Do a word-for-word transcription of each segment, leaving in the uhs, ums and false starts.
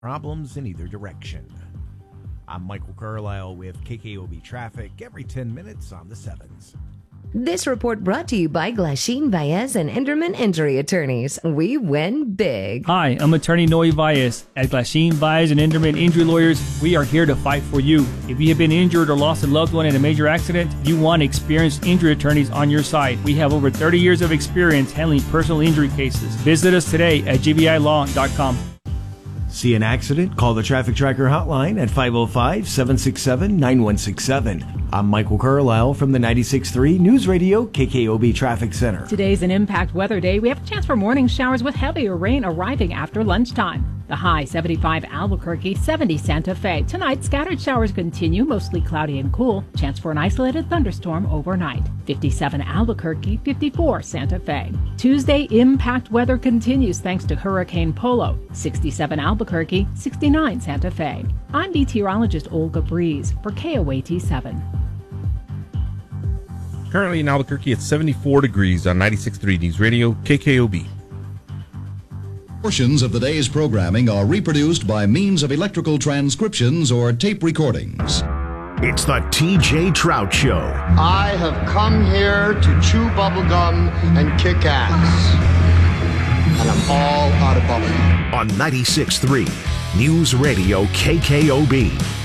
problems in either direction. I'm Michael Carlisle with K K O B Traffic every ten minutes on the sevens. This report brought to you by Glasheen Baez and Enderman Injury Attorneys. We win big. Hi, I'm attorney Noe Baez. At Glasheen Baez and Enderman Injury Lawyers, we are here to fight for you. If you have been injured or lost a loved one in a major accident, you want experienced injury attorneys on your side. We have over thirty years of experience handling personal injury cases. Visit us today at g b i law dot com. See an accident? Call the Traffic Tracker hotline at five oh five, seven six seven, nine one six seven. I'm Michael Carlisle from the ninety-six point three News Radio K K O B Traffic Center. Today's an impact weather day. We have a chance for morning showers with heavier rain arriving after lunchtime. The high seventy-five Albuquerque, seventy Santa Fe. Tonight, scattered showers continue, mostly cloudy and cool. Chance for an isolated thunderstorm overnight. fifty-seven Albuquerque, fifty-four Santa Fe. Tuesday, impact weather continues thanks to Hurricane Polo. sixty-seven Albuquerque, sixty-nine Santa Fe. I'm meteorologist Olga Breeze for K O A T seven. Currently in Albuquerque, it's seventy-four degrees on ninety-six point three News Radio K K O B. Portions of the day's programming are reproduced by means of electrical transcriptions or tape recordings. It's the T J Trout Show. I have come here to chew bubblegum and kick ass. And I'm all out of bubblegum. On ninety-six point three News Radio K K O B.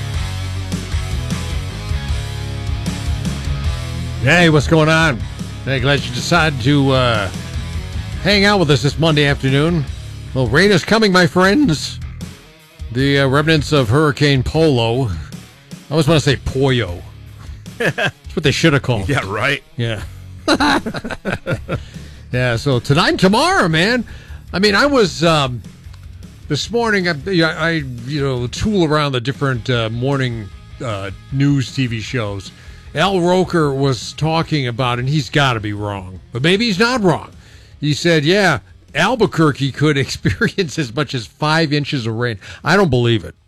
Hey, what's going on? Hey, glad you decided to uh, hang out with us this Monday afternoon. Well, rain is coming, my friends. The uh, remnants of Hurricane Polo. I always want to say Pollo. That's what they should have called. Yeah, right. Yeah. Yeah, so tonight and tomorrow, man. I mean, I was, um, this morning, I, I, you know, tool around the different uh, morning uh, news T V shows. Al Roker was talking about, and he's got to be wrong, but maybe he's not wrong. He said, yeah, Albuquerque could experience as much as five inches of rain. I don't believe it.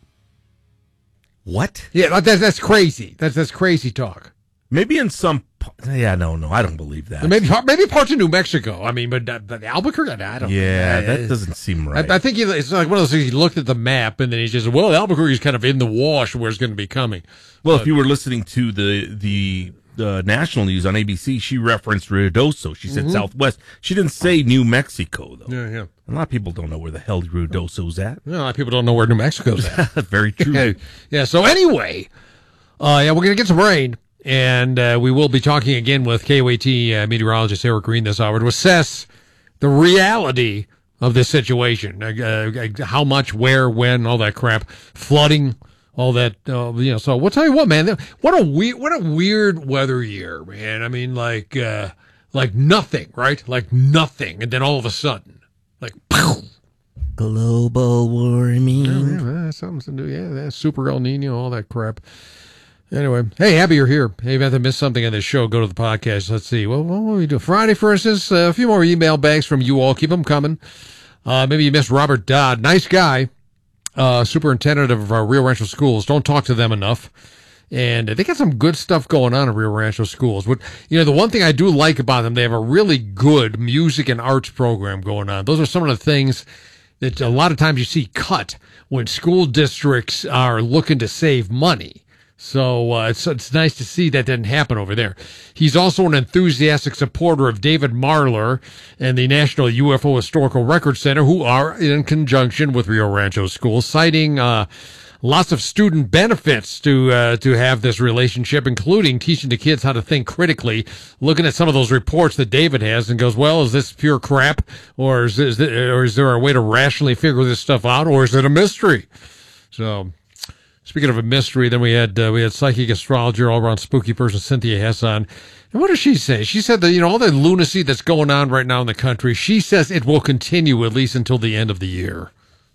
What? Yeah, that's, that's crazy. That's that's crazy talk. Maybe in some... Yeah, no, no, I don't believe that. Maybe maybe parts of New Mexico. I mean, but, but Albuquerque, I don't Yeah, know. that doesn't seem right. I, I think he, it's like one of those things, he looked at the map, and then he just, well, Albuquerque's kind of in the wash where it's going to be coming. Well, but, if you were listening to the the uh, national news on A B C, she referenced Ruidoso. She said mm-hmm. Southwest. She didn't say New Mexico, though. Yeah, yeah. A lot of people don't know where the hell Ruidoso's at. Yeah, a lot of people don't know where New Mexico's at. Very true. Yeah, yeah, so anyway, uh, yeah, we're going to get some rain. And uh, we will be talking again with K O A T uh, meteorologist Eric Green this hour to assess the reality of this situation. Uh, uh, how much, where, when, all that crap. Flooding, all that. Uh, you know. So we'll tell you what, man. What a weird, what a weird weather year, man. I mean, like, uh, like nothing, right? Like nothing, and then all of a sudden, like, pow. Global warming. Yeah, yeah, something to do. Yeah, that Super El Nino, all that crap. Anyway, hey, happy you're here. Hey, if you have to miss something on this show, go to the podcast. Let's see. Well, what will we do? Friday, for instance, uh, a few more email bags from you all. Keep them coming. Uh, maybe you missed Robert Dodd. Nice guy. Uh, superintendent of uh, Rio Rancho Schools. Don't talk to them enough. And they got some good stuff going on in Rio Rancho Schools. But, you know, the one thing I do like about them, they have a really good music and arts program going on. Those are some of the things that a lot of times you see cut when school districts are looking to save money. So uh, it's, it's nice to see that didn't happen over there. He's also an enthusiastic supporter of David Marler and the National U F O Historical Record Center, who are in conjunction with Rio Rancho Schools, citing uh, lots of student benefits to uh, to have this relationship, including teaching the kids how to think critically, looking at some of those reports that David has and goes, well, is this pure crap, or is, this, or is there a way to rationally figure this stuff out, or is it a mystery? So... Speaking of a mystery, then we had uh, we had psychic astrologer, all around spooky person Cynthia Hess on. And what does she say? She said that, you know, all the lunacy that's going on right now in the country, she says it will continue at least until the end of the year.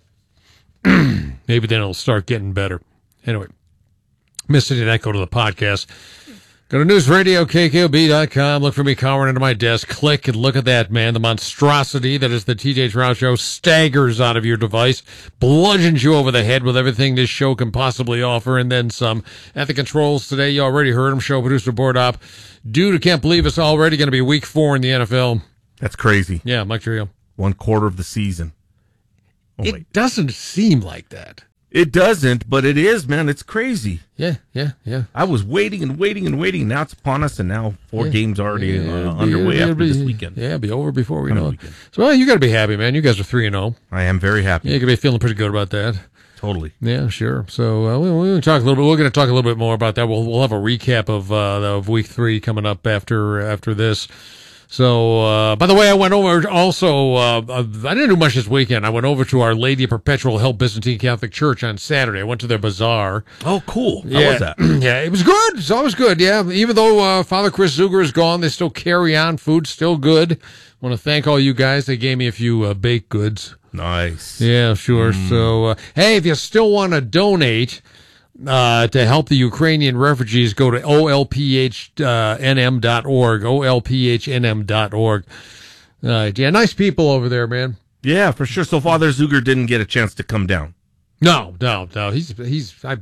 Maybe then it'll start getting better. Anyway, missed any of that, go to the podcast. Go to news radio K K O B dot com. Look for me cowering into my desk. Click and look at that, man. The monstrosity that is the T J Trout Show staggers out of your device, bludgeons you over the head with everything this show can possibly offer, and then some. At the controls today, you already heard him, show producer, board op. Dude, I can't believe it's already going to be week four in the N F L. That's crazy. Yeah, Mike Trio. One quarter of the season. It wait. doesn't seem like that. It doesn't, but it is, man. It's crazy. Yeah, yeah, yeah. I was waiting and waiting and waiting. Now it's upon us, and now four yeah. games already yeah, uh, it'll be, underway it'll after be, this weekend. Yeah, it'll be over before we Coming know it. weekend. So, well, you got to be happy, man. You guys are three and zero. I am very happy. Yeah, you could be feeling pretty good about that. Totally. Yeah, sure. So uh, we, we'll talk a little bit. We're going to talk a little bit more about that. We'll we'll have a recap of uh, of week three coming up after after this. So, uh, by the way, I went over also, uh, I didn't do much this weekend. I went over to Our Lady of Perpetual Help Byzantine Catholic Church on Saturday. I went to their bazaar. Oh, cool. How yeah. was that? Yeah, it was good. It's always good. Yeah. Even though, uh, Father Chris Zuger is gone, they still carry on. Food's still good. I want to thank all you guys. They gave me a few, uh, baked goods. Nice. Yeah, sure. Mm. So, uh, hey, if you still want to donate, Uh, to help the Ukrainian refugees, go to O L P H N M dot org, O L P H N M dot org. Uh, yeah, nice people over there, man. Yeah, for sure. So Father Zuger didn't get a chance to come down. No, no, no. He's, he's, I,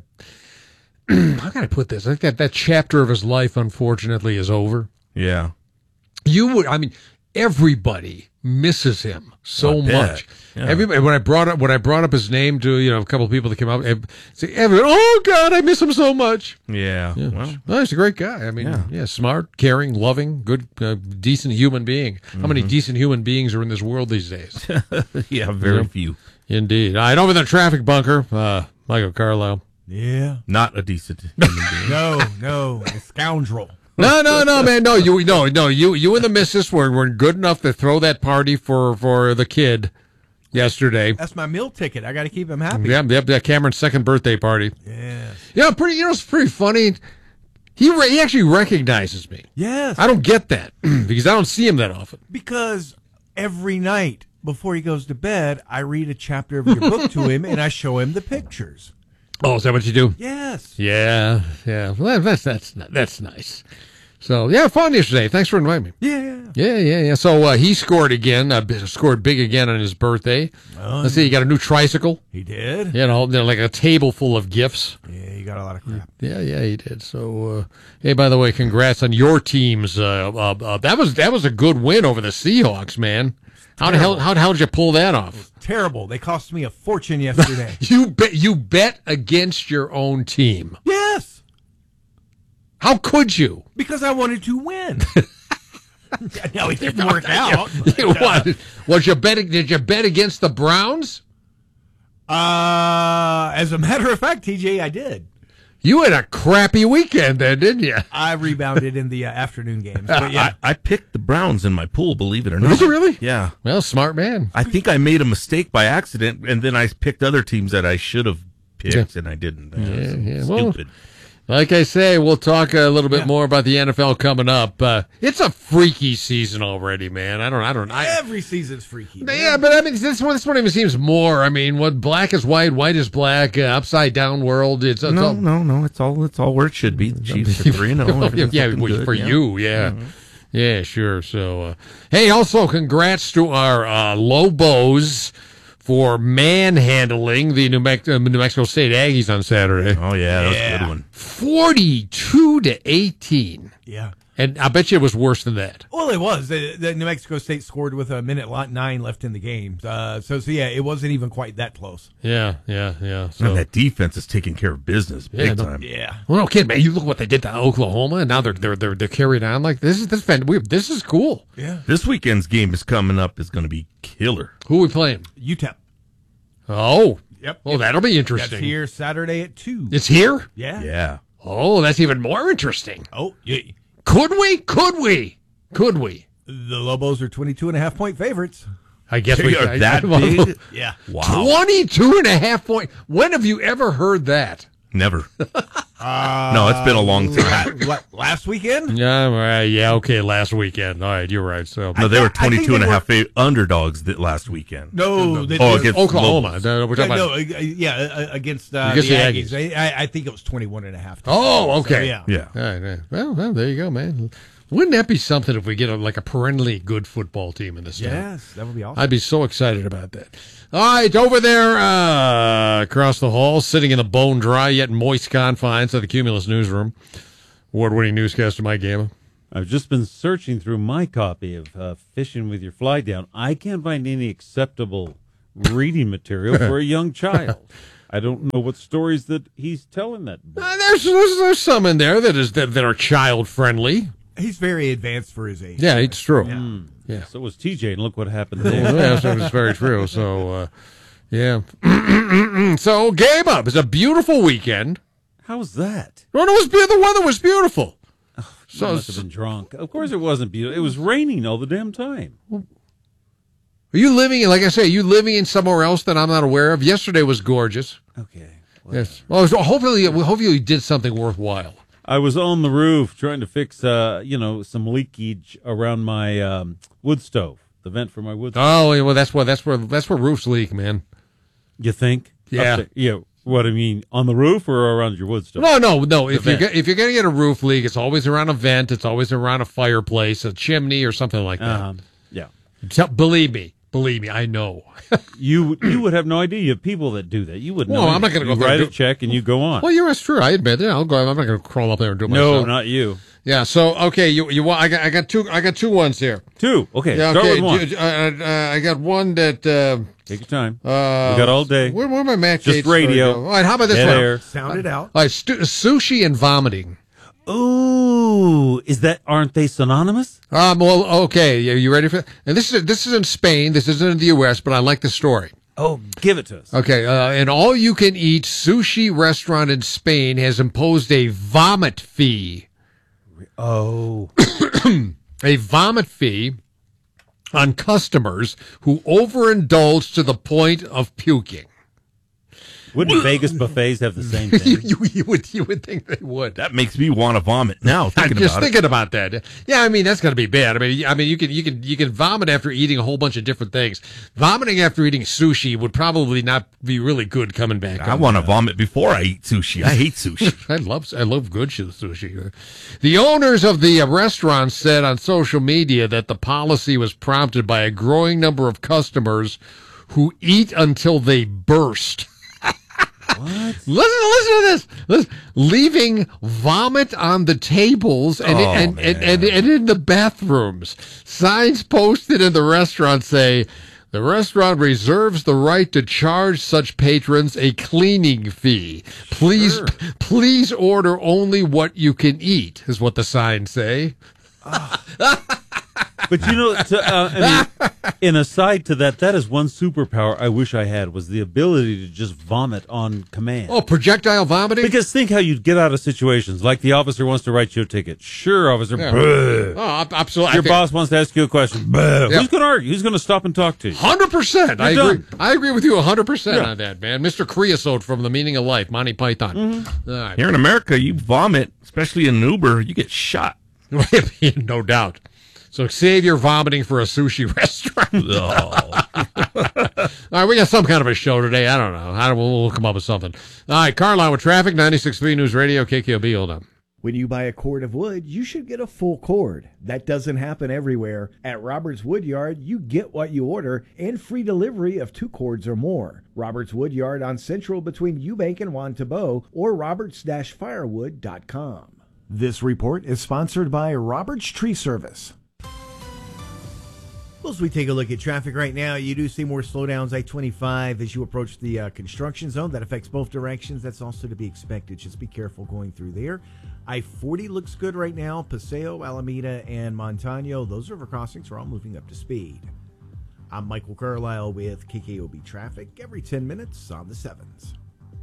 how can I put this? I think that, that chapter of his life, unfortunately, is over. Yeah. You would, I mean, everybody misses him so I bet. much. Yeah. Everybody, when I brought up when I brought up his name to you know a couple of people that came up, and say, everyone, oh God, I miss him so much. Yeah, yeah. Well, well, he's a great guy. I mean, yeah, yeah smart, caring, loving, good, uh, decent human being. Mm-hmm. How many decent human beings are in this world these days? yeah, very you know? few. Indeed. All right, over in the traffic bunker, uh, Michael Carlisle. Yeah, not a decent human being. no, no, a scoundrel. No, no, no, man, no, you, no, no, you, you and the missus were, were good enough to throw that party for, for the kid yesterday. That's my meal ticket. I got to keep him happy. Yeah, yep, that Cameron's second birthday party. Yeah. Yeah, pretty, you know, it's pretty funny. He, re- he actually recognizes me. Yes. I don't get that because I don't see him that often. Because every night before he goes to bed, I read a chapter of your book to him and I show him the pictures. Oh, is that what you do? Yes. Yeah, yeah. Well, that's that's that's nice. So yeah, fun yesterday. Thanks for inviting me. Yeah, yeah, yeah, yeah. So uh, he scored again. Uh, scored big again on his birthday. Oh, Let's see, he got a new tricycle. He did. You know, like a table full of gifts. Yeah, he got a lot of crap. Yeah, yeah, he did. So, uh, hey, by the way, congrats on your teams. Uh, uh, uh, that was that was a good win over the Seahawks, man. How the hell how the hell did you pull that off? Terrible. They cost me a fortune yesterday. you bet you bet against your own team. Yes. How could you? Because I wanted to win. No, it didn't work out. You wanted, was you betting? Did you bet against the Browns? Uh, as a matter of fact, T J, I did. You had a crappy weekend then, didn't you? I rebounded in the uh, afternoon games. But yeah. I, I picked the Browns in my pool, believe it or not. Did you really? Yeah. Well, smart man. I think I made a mistake by accident, and then I picked other teams that I should have picked, yeah. and I didn't. Yeah, yeah. Stupid. Well, like I say, we'll talk a little bit yeah. more about the N F L coming up. Uh, it's a freaky season already, man. I don't, I don't. I, Every season's freaky. Yeah, man. but I mean, this one, this one even seems more. I mean, what black is white, white is black, uh, upside down world. It's, it's no, all, no, no. It's all, it's all where it should be. The Chiefs are three and zero. Yeah, well, for yeah. you, yeah. Mm-hmm. Yeah, sure. So, uh, hey, also congrats to our uh, Lobos for manhandling the New, Me- uh, New Mexico State Aggies on Saturday. Oh, yeah, that was yeah. a good one. forty-two to eighteen. Yeah. And I bet you it was worse than that. Well, it was. The, the New Mexico State scored with a minute nine left in the game. Uh, so, so, yeah, it wasn't even quite that close. Yeah, yeah, yeah. So and that defense is taking care of business big yeah, no, time. Yeah. Well, no kid, man. You look what they did to Oklahoma, and now they're they're they're, they're carried on like this. Is this fan? We, this is cool. Yeah. This weekend's game is coming up. Is going to be killer. Who are we playing? U T E P. Oh. Yep. Well, that'll be interesting. That's here Saturday at two. It's here? Yeah. Yeah. Oh, that's even more interesting. Oh, yeah. Could we? Could we? Could we? The Lobos are twenty-two and a half point favorites. I guess They we are I, that I, big? Yeah. Wow. twenty-two and a half point. When have you ever heard that? Never. Uh, no, it's been a long time. What, last weekend? Yeah, right, yeah, okay, last weekend. All right, you're right. So No, they were I think twenty-two and they a half were- fa- underdogs that last weekend. No. They, Oh, they- against Oklahoma. Lobos. No, we're No, talking no, about. uh, yeah, uh, against, uh, Against the the Aggies. Aggies. I, I think it was twenty-one and a half. Oh, okay. So, yeah. Yeah. All right, yeah. Well, well, there you go, man. Wouldn't that be something if we get a, like a perennially good football team in this town? Yes, that would be awesome. I'd be so excited about that. All right, over there uh, across the hall, sitting in the bone dry yet moist confines of the Cumulus newsroom, award-winning newscaster Mike Gamma. I've just been searching through my copy of uh, Fishing with Your Fly Down. I can't find any acceptable reading material for a young child. I don't know what stories that he's telling that boy. Uh, there's, there's there's some in there that is that, that are child friendly. He's very advanced for his age. Yeah, it's true. Yeah. Mm. Yeah. So was T J, and look what happened Well, there. yes, that was very true. So, uh, yeah. So, Game Up is a beautiful weekend. How's that? Well, it was be- the weather was beautiful. Oh, so I must have been drunk. Of course, it wasn't beautiful. It was raining all the damn time. Are you living, like I say, are you living in somewhere else that I'm not aware of? Yesterday was gorgeous. Okay. Well, yes. Well, so hopefully, hopefully you did something worthwhile. I was on the roof trying to fix, uh, you know, some leakage around my um, wood stove, the vent for my wood stove. Oh, well, that's what that's where that's where roofs leak, man. You think? Yeah. Up there- yeah. What I mean, on the roof or around your wood stove? No, no, no. If The you're vent. ge- if you're gonna get a roof leak, it's always around a vent. It's always around a fireplace, a chimney, or something like that. Uh-huh. Yeah. Tell, believe me, believe me, I know. You you would have no idea. You have people that do that. You wouldn't Well, know. I'm not gonna You go there write and a do- check and you go on. Well, yeah, that's true. I admit it. I'll go. I'm not going to crawl up there and do it no, myself. not you. Yeah. So okay, you you want? I got I got two. I got two ones here. Two. Okay. Yeah. Start Okay. with one. d- uh, uh, I got one that. Uh, Take your time. uh, we got all day. Where, where are my Matt Just Gates radio. story go? All right. How about this Dead one? air. Sound it out. All right. Stu- sushi and vomiting. Ooh, is that aren't they synonymous? Um. Well. Okay. Are you ready for? It? And this is this is in Spain. This isn't in the U S. But I like the story. Oh, give it to us. Okay, uh, an all-you-can-eat sushi restaurant in Spain has imposed a vomit fee. Oh. A vomit fee on customers who overindulge to the point of puking. Wouldn't Vegas buffets have the same you, thing? you, you would you would think they would. That makes me want to vomit now. I'm Thinking just about thinking about that. Yeah, I mean that's going to be bad. I mean, I mean you can you can you can vomit after eating a whole bunch of different things. Vomiting after eating sushi would probably not be really good coming back. it. I want to vomit before I eat sushi. I hate sushi. I love I love good sushi. The owners of the uh, restaurant said on social media that the policy was prompted by a growing number of customers who eat until they burst. What? Listen, listen to this. Listen, leaving vomit on the tables and, Oh, and, and, man. and, and in the bathrooms. Signs posted in the restaurant say, the restaurant reserves the right to charge such patrons a cleaning fee. Please, Sure. please order only what you can eat, is what the signs say. But you know, to, uh, I mean, in aside to that, that is one superpower I wish I had was the ability to just vomit on command. Oh, projectile vomiting? Because think how you'd get out of situations like the officer wants to write you a ticket. Sure, officer. Yeah. Bruh. Oh, ab- absolutely. Your I think- boss wants to ask you a question. Bruh. Yeah. Who's going to argue? Who's going to stop and talk to you? one hundred percent. I You're agree. done. I agree with you one hundred percent Yeah. on that, man. Mister Creosote from The Meaning of Life, Monty Python. Mm-hmm. All right. Here in America, you vomit, especially in an Uber, you get shot. No doubt. So save your vomiting for a sushi restaurant. Oh. All right, we got some kind of a show today. I don't know. I don't, we'll, we'll come up with something. All right, Carlisle with traffic, ninety-six point three News Radio, K K O B. Hold on. When you buy a cord of wood, you should get a full cord. That doesn't happen everywhere. At Roberts Woodyard, you get what you order and free delivery of two cords or more. Roberts Woodyard on Central between Eubank and Juan Tabo or roberts dash firewood dot com. This report is sponsored by Roberts Tree Service. Well, as we take a look at traffic right now, you do see more slowdowns I twenty-five as you approach the uh, construction zone. That affects both directions. That's also to be expected. Just be careful going through there. I forty looks good right now. Paseo, Alameda, and Montano. Those river crossings are all moving up to speed. I'm Michael Carlisle with K K O B Traffic every ten minutes on the sevens.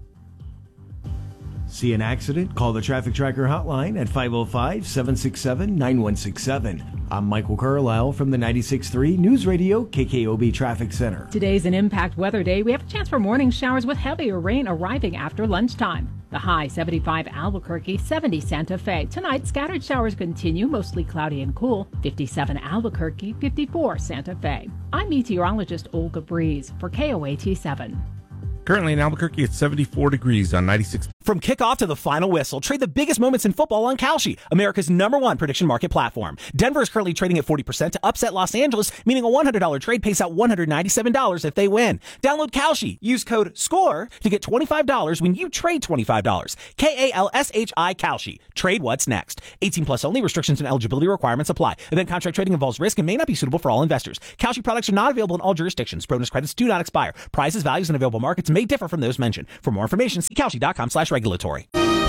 See an accident? Call the Traffic Tracker hotline at five oh five, seven six seven, nine one six seven. I'm Michael Carlisle from the ninety-six point three News Radio K K O B Traffic Center. Today's an impact weather day. We have a chance for morning showers with heavier rain arriving after lunchtime. The high seventy-five Albuquerque, seventy Santa Fe. Tonight, scattered showers continue, mostly cloudy and cool. fifty-seven Albuquerque, fifty-four Santa Fe. I'm meteorologist Olga Breeze for K O A T seven. Currently in Albuquerque, it's seventy-four degrees on ninety-six. From kickoff to the final whistle, trade the biggest moments in football on Kalshi, America's number one prediction market platform. Denver is currently trading at forty percent to upset Los Angeles, meaning a one hundred dollars trade pays out one hundred ninety-seven dollars if they win. Download Kalshi. Use code SCORE to get twenty-five dollars when you trade twenty-five dollars. K A L S H I Kalshi. Trade what's next. eighteen plus only. Restrictions and eligibility requirements apply. Event contract trading involves risk and may not be suitable for all investors. Kalshi products are not available in all jurisdictions. Bonus credits do not expire. Prices, values, and available markets may differ from those mentioned. For more information, see Kalshi.com slash regulatory.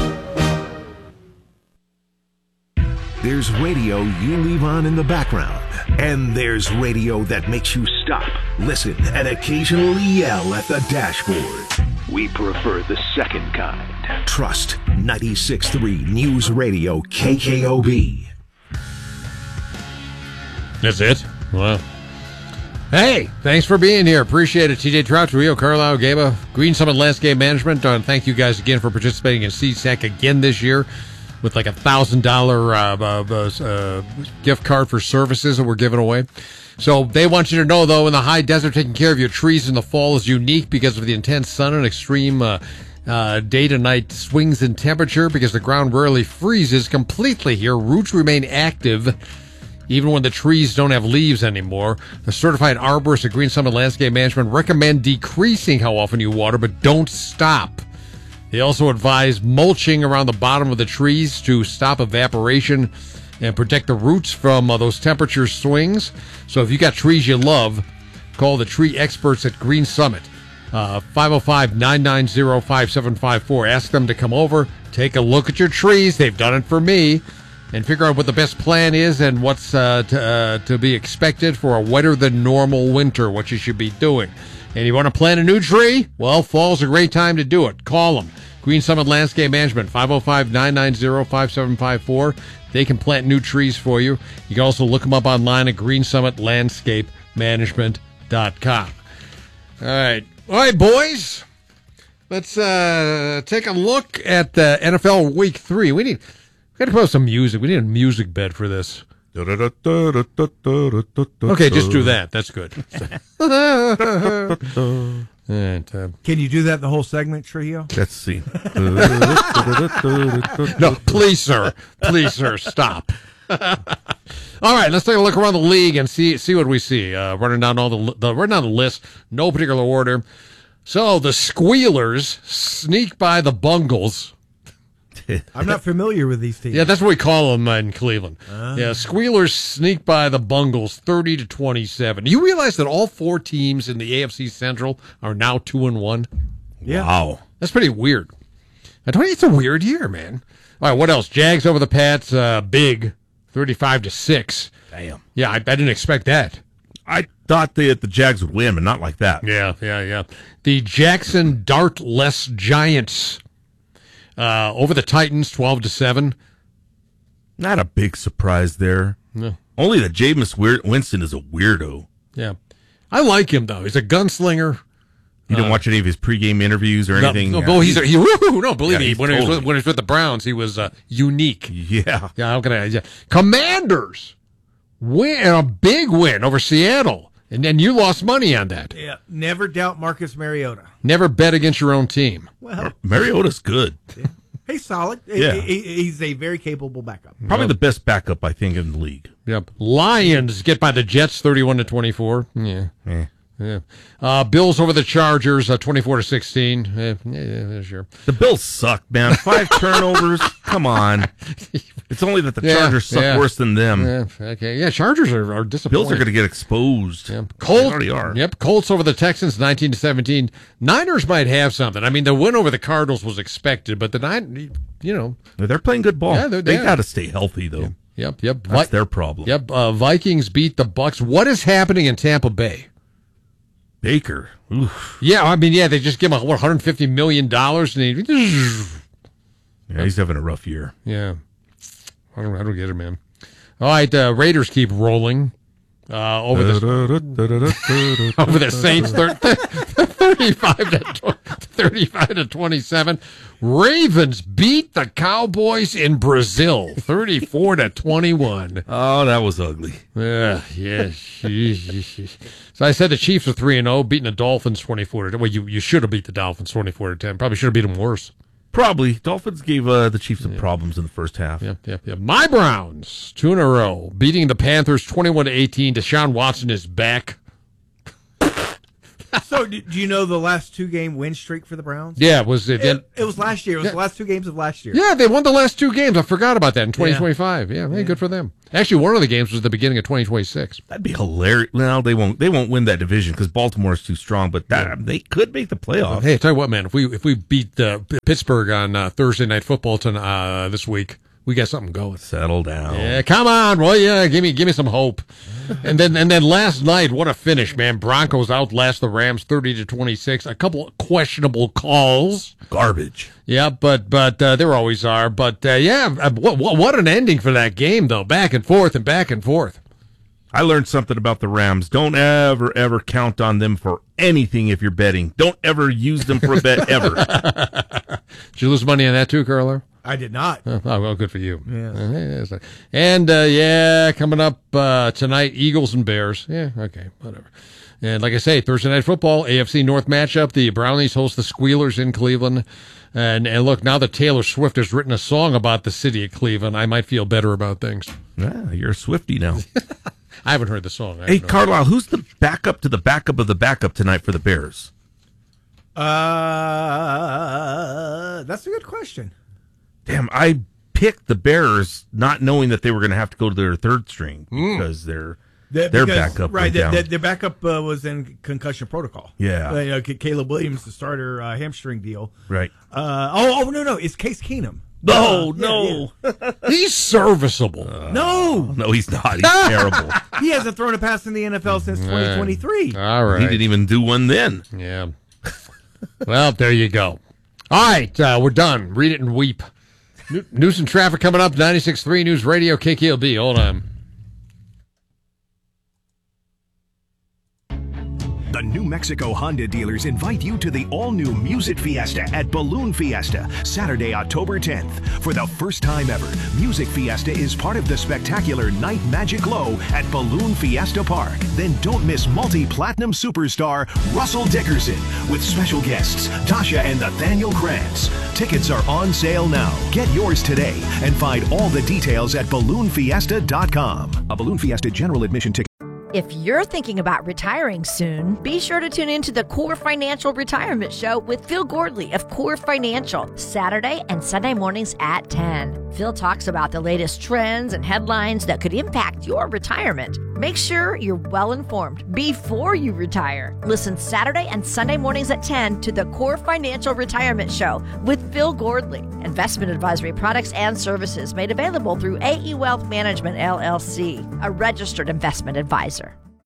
There's radio you leave on in the background, and there's radio that makes you stop, listen, and occasionally yell at the dashboard. We prefer the second kind. Trust ninety-six point three News Radio K K O B. That's it? Wow. Hey, thanks for being here. Appreciate it. T J Trout, Rio, Carlisle, Gaba, Green Summit Landscape Management. Uh, thank you guys again for participating in C SAC again this year with like a one thousand dollars uh, uh, uh, gift card for services that we're giving away. So they want you to know, though, in the high desert, taking care of your trees in the fall is unique because of the intense sun and extreme uh, uh, day-to-night swings in temperature, because the ground rarely freezes completely here. Roots remain active even when the trees don't have leaves anymore. The certified arborists at Green Summit Landscape Management recommend decreasing how often you water, but don't stop. They also advise mulching around the bottom of the trees to stop evaporation and protect the roots from uh, those temperature swings. So if you got trees you love, call the tree experts at Green Summit. Uh, five oh five, nine nine zero, five seven five four. Ask them to come over, take a look at your trees. They've done it for me. And figure out what the best plan is and what's uh, to, uh, to be expected for a wetter than normal winter, what you should be doing. And you want to plant a new tree? Well, fall's a great time to do it. Call them. Green Summit Landscape Management, five oh five, nine nine zero, five seven five four. They can plant new trees for you. You can also look them up online at green summit landscape management dot com. All right. All right, boys. Let's uh, take a look at uh, N F L Week three. We need... Got to put some music. We need a music bed for this. Okay, just do that. That's good. And, uh, Can you do that the whole segment, Trujillo? Let's see. No, please, sir. Please, sir, stop. All right, let's take a look around the league and see see what we see. Uh, running down all the, the running down the list, no particular order. So the Squealers sneak by the Bungles. I'm not familiar with these teams. Yeah, that's what we call them in Cleveland. Uh. Yeah, Squealers sneak by the Bungles thirty to twenty-seven. You realize that all four teams in the A F C Central are now two and one? Yeah. Wow. That's pretty weird. I told you it's a weird year, man. All right, what else? Jags over the Pats, uh, big, thirty-five to six. Damn. Yeah, I, I didn't expect that. I thought they, the Jags would win, but not like that. Yeah, yeah, yeah. The Jackson Dartless Giants uh, over the Titans, twelve to seven. Not a big surprise there. No. Only that Jameis Winston is a weirdo. Yeah. I like him, though. He's a gunslinger. You didn't uh, watch any of his pregame interviews or no, anything? No, no, he's a, he, woo, no believe Yeah, me, he's when, he was totally- with, when he was with the Browns, he was uh, unique. Yeah. Yeah, how can I? Yeah. Commanders win a big win over Seattle, and then you lost money on that. Yeah, never doubt Marcus Mariota. Never bet against your own team. Well, Mariota's good. he's solid. Yeah. He- he- he's a very capable backup. Probably the best backup, I think, in the league. Yep. Lions get by the Jets, thirty-one to twenty-four. Yeah. Eh. Yeah. Uh, Bills over the Chargers, uh, twenty-four to sixteen. Eh, yeah, yeah, sure. The Bills suck, man. Five turnovers. Come on. It's only that the Yeah, Chargers suck yeah. worse than them. Yeah, okay. Yeah, Chargers are, are disappointing. Bills are going to get exposed. Yeah. They Colts, already are. Yep, Colts over the Texans, nineteen to seventeen. Niners might have something. I mean, the win over the Cardinals was expected, but the nine, you know, They're playing good ball. Yeah, they're- they yeah. got to stay healthy, though. yep, yep. That's Vi- their problem. Yep, uh, Vikings beat the Bucks. What is happening in Tampa Bay? Baker. Oof. Yeah, I mean, yeah, they just give him what, one hundred fifty million dollars, and he, Yeah, he's having a rough year. yeah, I don't, I don't get it, man. All right, uh, Raiders keep rolling uh, over the over the Saints, thir- thirty-five to thirty-five to twenty-seven. Ravens beat the Cowboys in Brazil, thirty-four to twenty-one. Oh, that was ugly. Yeah, yeah. So I said the Chiefs are three and zero, beating the Dolphins twenty-four to ten. Well, you you should have beat the Dolphins twenty-four to ten. Probably should have beat them worse. Probably. Dolphins gave uh, the Chiefs some yeah. problems in the first half. Yep, yep, yep. My Browns, two in a row, beating the Panthers twenty-one to eighteen. Deshaun Watson is back. So, do you know the last two game win streak for the Browns? Yeah, was it? It, it was last year. It was yeah. the last two games of last year. Yeah, they won the last two games. I forgot about that in twenty twenty-five. Yeah, yeah, hey, good for them. Actually, one of the games was the beginning of twenty twenty-six. That'd be hilarious. No, they won't. They won't win that division because Baltimore is too strong. But that, yeah. they could make the playoffs. Hey, tell you what, man. If we if we beat uh, Pittsburgh on uh, Thursday Night Football to, uh, this week, we got something going. Settle down. Yeah, come on, will ya? Give me give me some hope. and then and then last night, what a finish, man! Broncos outlast the Rams thirty to twenty-six. A couple of questionable calls. Garbage. Yeah, but but uh, there always are. But uh, yeah, what, what what an ending for that game, though. Back and forth and back and forth. I learned something about the Rams. Don't ever, ever count on them for anything if you're betting. Don't ever use them for a bet, ever. Did you lose money on that too, Carlo? I did not. Oh, well, good for you. Yeah. And, uh, yeah, coming up uh, tonight, Eagles and Bears. Yeah, okay, whatever. And like I say, Thursday Night Football, A F C North matchup. The Brownies host the Squealers in Cleveland. And and look, now that Taylor Swift has written a song about the city of Cleveland, I might feel better about things. Yeah, you're a Swiftie now. I haven't heard the song. Hey, Carlisle, who's the backup to the backup of the backup tonight for the Bears? Uh, that's a good question. Damn, I picked the Bears not knowing that they were going to have to go to their third string because mm. their the, their because, backup right. went The, down. the, their backup uh, was in concussion protocol. Yeah, uh, you know, Caleb Williams, the starter, uh, hamstring deal. Right. Uh, oh, oh no, no, it's Case Keenum. No, uh, no, yeah, yeah. He's serviceable. Uh, no, no, he's not. He's terrible. He hasn't thrown a pass in the N F L since twenty twenty-three. All right, he didn't even do one then. Yeah. Well, there you go. All right, uh, we're done. Read it and weep. News and traffic coming up. ninety-six point three News Radio, K K L B. Hold on. The New Mexico Honda dealers invite you to the all-new Music Fiesta at Balloon Fiesta, Saturday, October tenth. For the first time ever, Music Fiesta is part of the spectacular Night Magic Glow at Balloon Fiesta Park. Then don't miss multi-platinum superstar Russell Dickerson with special guests Tasha and Nathaniel Krantz. Tickets are on sale now. Get yours today and find all the details at balloon fiesta dot com. A Balloon Fiesta general admission ticket. If you're thinking about retiring soon, be sure to tune in to the Core Financial Retirement Show with Phil Gordley of Core Financial, Saturday and Sunday mornings at ten. Phil talks about the latest trends and headlines that could impact your retirement. Make sure you're well informed before you retire. Listen Saturday and Sunday mornings at ten to the Core Financial Retirement Show with Phil Gordley. Investment advisory products and services made available through A E Wealth Management, L L C, a registered investment advisor.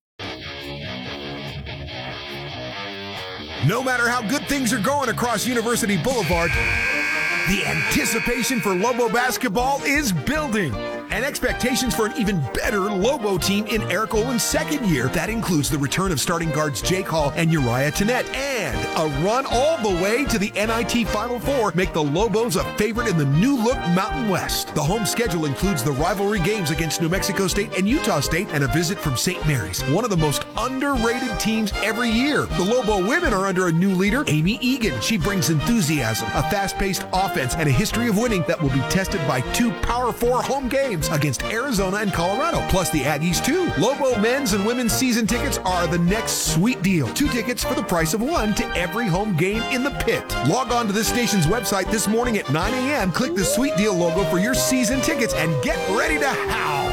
No matter how good things are going across University Boulevard, the anticipation for Lobo basketball is building. And expectations for an even better Lobo team in Eric Olin's second year. That includes the return of starting guards Jake Hall and Uriah Tennette. And a run all the way to the N I T Final Four make the Lobos a favorite in the new look Mountain West. The home schedule includes the rivalry games against New Mexico State and Utah State and a visit from Saint Mary's, one of the most underrated teams every year. The Lobo women are under a new leader, Amy Egan. She brings enthusiasm, a fast-paced offense, and a history of winning that will be tested by two Power Four home games against Arizona and Colorado, plus the Aggies too. Lobo men's and women's season tickets are the next sweet deal. Two tickets for the price of one to every home game in the pit. Log on to this station's website this morning at nine a.m. Click the sweet deal logo for your season tickets and get ready to howl.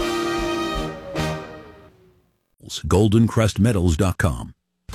golden crest metals dot com.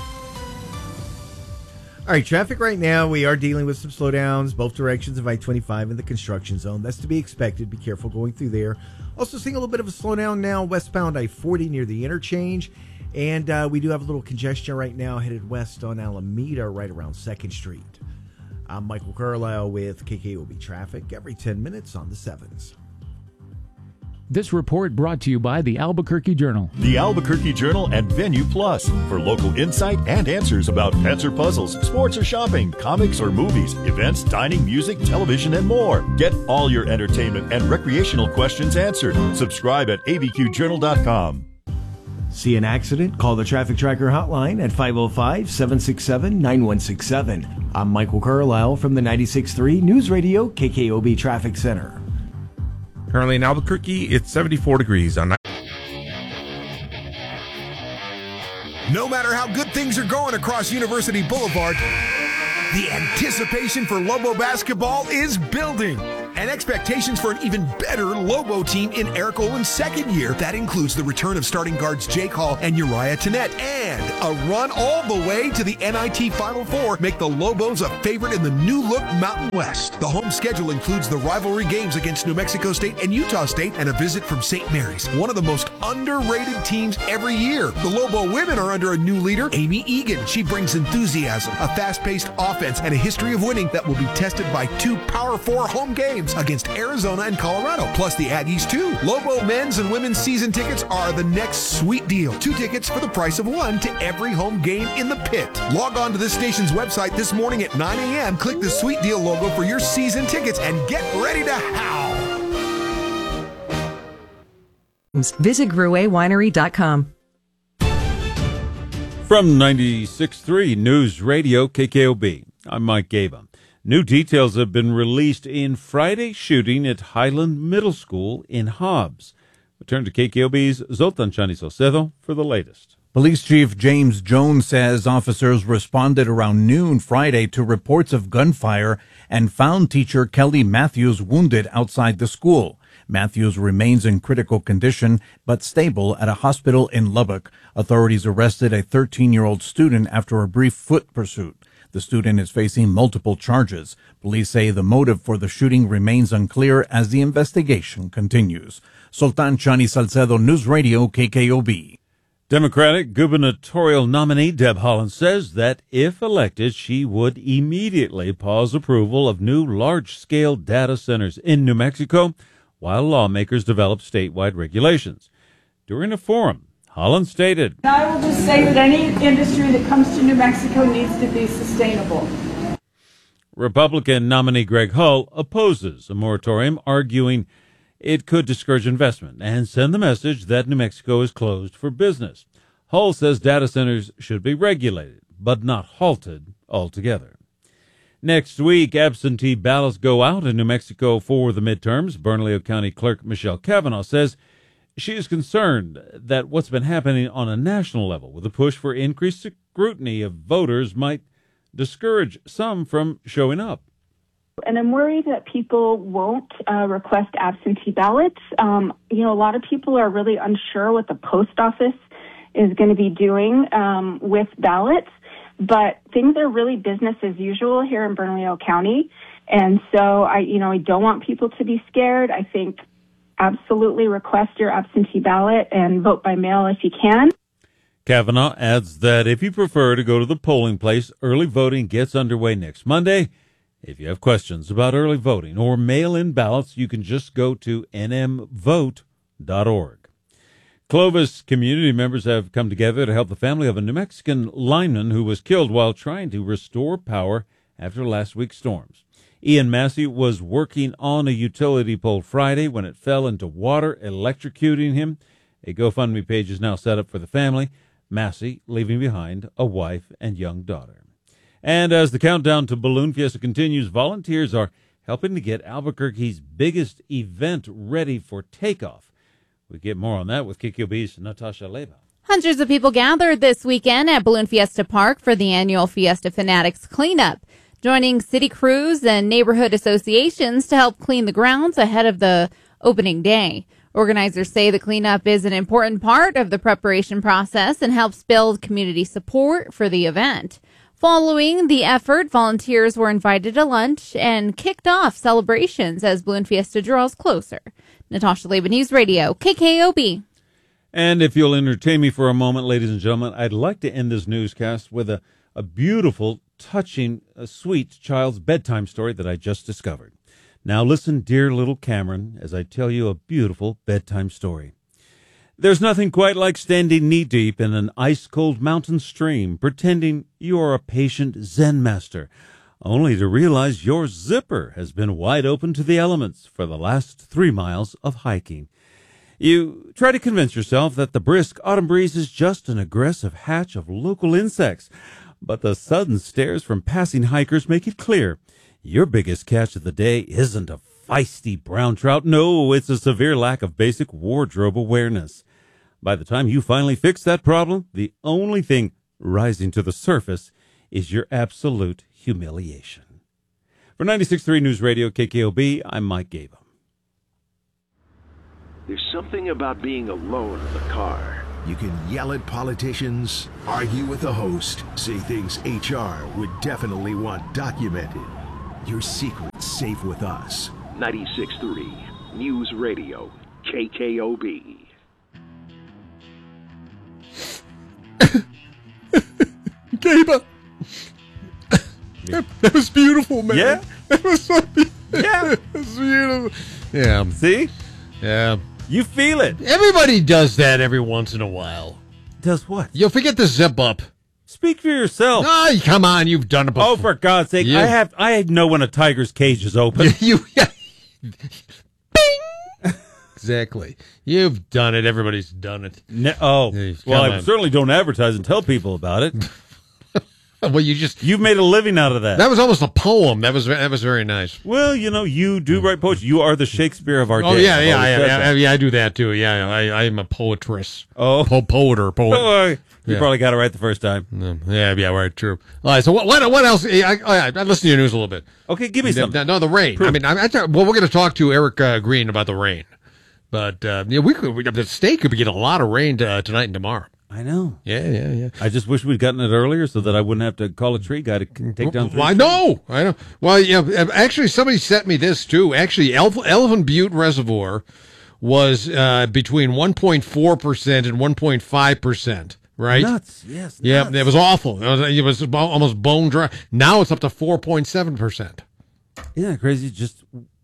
All right, traffic right now, we are dealing with some slowdowns, both directions of I twenty-five in the construction zone. That's to be expected. Be careful going through there. Also seeing a little bit of a slowdown now, westbound I forty near the interchange. And uh, we do have a little congestion right now headed west on Alameda right around second Street. I'm Michael Carlisle with K K O B Traffic every ten minutes on the sevens. This report brought to you by the Albuquerque Journal. The Albuquerque Journal and Venue Plus for local insight and answers about pets or puzzles, sports or shopping, comics or movies, events, dining, music, television, and more. Get all your entertainment and recreational questions answered. Subscribe at A B Q journal dot com. See an accident? Call the Traffic Tracker hotline at five oh five, seven six seven, nine one six seven. I'm Michael Carlisle from the ninety-six point three News Radio K K O B Traffic Center. Currently in Albuquerque, it's seventy-four degrees on. No matter how good things are going across University Boulevard, the anticipation for Lobo basketball is building. And expectations for an even better Lobo team in Eric Olin's second year. That includes the return of starting guards Jake Hall and Uriah Tennette. And a run all the way to the N I T Final Four make the Lobos a favorite in the new-look Mountain West. The home schedule includes the rivalry games against New Mexico State and Utah State and a visit from Saint Mary's, one of the most underrated teams every year. The Lobo women are under a new leader, Amy Egan. She brings enthusiasm, a fast-paced offense, and a history of winning that will be tested by two Power Four home games against Arizona and Colorado, plus the Aggies too. Lobo men's and women's season tickets are the next sweet deal. Two tickets for the price of one to every home game in the pit. Log on to this station's website this morning at nine a.m. Click the sweet deal logo for your season tickets and get ready to howl. Visit Gruet Winery dot com. From ninety-six point three News Radio K K O B, I'm Mike Gaba. New details have been released in Friday's shooting at Highland Middle School in Hobbs. Return to K K O B's Zoltan Chani Salcedo for the latest. Police Chief James Jones says officers responded around noon Friday to reports of gunfire and found teacher Kelly Matthews wounded outside the school. Matthews remains in critical condition but stable at a hospital in Lubbock. Authorities arrested a thirteen-year-old student after a brief foot pursuit. The student is facing multiple charges. Police say the motive for the shooting remains unclear as the investigation continues. Sultan Chani Salcedo, News Radio, K K O B. Democratic gubernatorial nominee Deb Haaland says that if elected, she would immediately pause approval of new large-scale data centers in New Mexico while lawmakers develop statewide regulations. During a forum, Haaland stated, I will just say that any industry that comes to New Mexico needs to be sustainable. Republican nominee Greg Hull opposes a moratorium, arguing it could discourage investment and send the message that New Mexico is closed for business. Hull says data centers should be regulated, but not halted altogether. Next week, absentee ballots go out in New Mexico for the midterms. Bernalillo County Clerk Michelle Kavanaugh says she is concerned that what's been happening on a national level with a push for increased scrutiny of voters might discourage some from showing up. And I'm worried that people won't uh, request absentee ballots. Um, you know, a lot of people are really unsure what the post office is going to be doing um, with ballots, but things are really business as usual here in Bernalillo County. And so I, you know, I don't want people to be scared. I think absolutely request your absentee ballot and vote by mail if you can. Kavanaugh adds that if you prefer to go to the polling place, early voting gets underway next Monday. If you have questions about early voting or mail-in ballots, you can just go to n m vote dot org. Clovis community members have come together to help the family of a New Mexican lineman who was killed while trying to restore power after last week's storms. Ian Massey was working on a utility pole Friday when it fell into water, electrocuting him. A GoFundMe page is now set up for the family. Massey leaving behind a wife and young daughter. And as the countdown to Balloon Fiesta continues, volunteers are helping to get Albuquerque's biggest event ready for takeoff. We get more on that with K K O B's Natasha Leva. Hundreds of people gathered this weekend at Balloon Fiesta Park for the annual Fiesta Fanatics cleanup, joining city crews and neighborhood associations to help clean the grounds ahead of the opening day. Organizers say the cleanup is an important part of the preparation process and helps build community support for the event. Following the effort, volunteers were invited to lunch and kicked off celebrations as Balloon Fiesta draws closer. Natasha Leba, News Radio, K K O B. And if you'll entertain me for a moment, ladies and gentlemen, I'd like to end this newscast with a, a beautiful, touching, a sweet child's bedtime story that I just discovered. Now listen, dear little Cameron, as I tell you a beautiful bedtime story. There's nothing quite like standing knee-deep in an ice-cold mountain stream, pretending you are a patient Zen master, only to realize your zipper has been wide open to the elements for the last three miles of hiking. You try to convince yourself that the brisk autumn breeze is just an aggressive hatch of local insects, but the sudden stares from passing hikers make it clear your biggest catch of the day isn't a feisty brown trout. No, it's a severe lack of basic wardrobe awareness. By the time you finally fix that problem, the only thing rising to the surface is your absolute humiliation. For ninety-six point three News Radio K K O B, I'm Mike Gaba. There's something about being alone in the car. You can yell at politicians, argue with the host, say things H R would definitely want documented. Your secret's safe with us. ninety-six point three News Radio K K O B. Gaba. That, that was beautiful, man. Yeah. That was so beautiful. Yeah. It was beautiful. Yeah. See? Yeah. You feel it. Everybody does that every once in a while. Does what? You'll forget to zip up. Speak for yourself. Oh, come on. You've done it before. Oh, for God's sake. Yeah. I have. I know when a tiger's cage is open. you. Yeah. Bing! Exactly. You've done it. Everybody's done it. No, oh. Hey, well, come I on. certainly don't advertise and tell people about it. Well, you just. You've made a living out of that. That was almost a poem. That was that was very nice. Well, you know, you do write poetry. You are the Shakespeare of our Oh day. yeah, I've yeah, always yeah, said yeah, that. yeah, I do that too. Yeah, I, I am a poetress. Oh, po- poeter, poet. Oh, you Yeah. probably got it right the first time. Yeah, yeah, right, true. All right, so what? What, what else? I, I, I listened to your news a little bit. Okay, give me something. No, the rain. Proof. I mean, I, I thought, well, we're going to talk to Eric uh, Green about the rain, but uh, yeah, we could. We, the state could be getting a lot of rain uh, tonight and tomorrow. I know. Yeah, yeah, yeah. I just wish we'd gotten it earlier so that I wouldn't have to call a tree guy to c- take down three Well, I trees. know. I know. Well, yeah. Actually, somebody sent me this too. Actually, Ele- Elephant Butte Reservoir was uh, between one point four percent and one point five percent. Right? Nuts. Yes. Yeah, nuts. it was awful. It was, it was bo- almost bone dry. Now it's up to four point seven percent. Isn't that crazy? Just,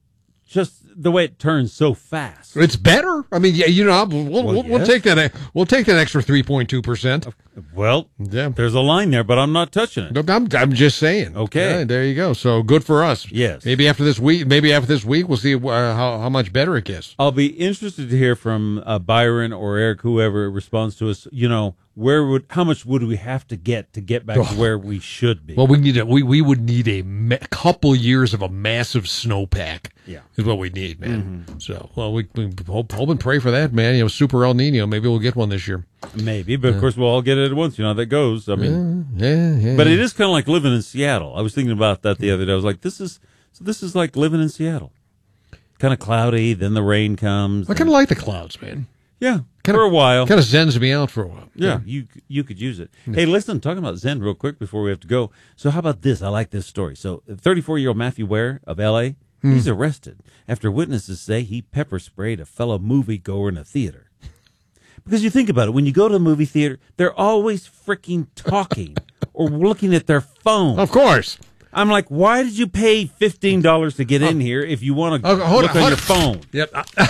just the way it turns so fast. It's better. I mean, yeah, you know, we'll we'll, Well, we'll, we'll yes. take that. We'll take that extra three point two percent. Well, Yeah. there's a line there, but I'm not touching it. I'm, I'm just saying. Okay. Yeah, there you go. So good for us. Yes. Maybe after this week. Maybe after this week, we'll see uh, how how much better it gets. I'll be interested to hear from uh, Byron or Eric, whoever responds to us. You know, where would how much would we have to get to get back to where we should be? Well, we need a we we would need a ma- couple years of a massive snowpack. Yeah. Is what we need, man. So, well, we, we hope, hope and pray for that, man. You know, Super El Nino. Maybe we'll get one this year. Maybe, but of course we'll all get it at once. You know how that goes. I mean, Yeah, yeah. but it is kind of like living in Seattle. I was thinking about that the other day. I was like, this is so this is like living in Seattle. Kind of cloudy, then the rain comes. I kind of like the clouds, man. Yeah, Kinda, for a while. Kind of zens me out for a while. Yeah, you you could use it. Hey, listen, talking about Zen real quick before we have to go. So how about this? I like this story. So thirty-four-year-old Matthew Ware of L A, he's arrested after witnesses say he pepper sprayed a fellow moviegoer in a theater. Because you think about it, when you go to a movie theater, they're always freaking talking or looking at their phone. Of course. I'm like, why did you pay fifteen dollars to get in here if you want to Oh, hold look on, on hold your phone? Yep.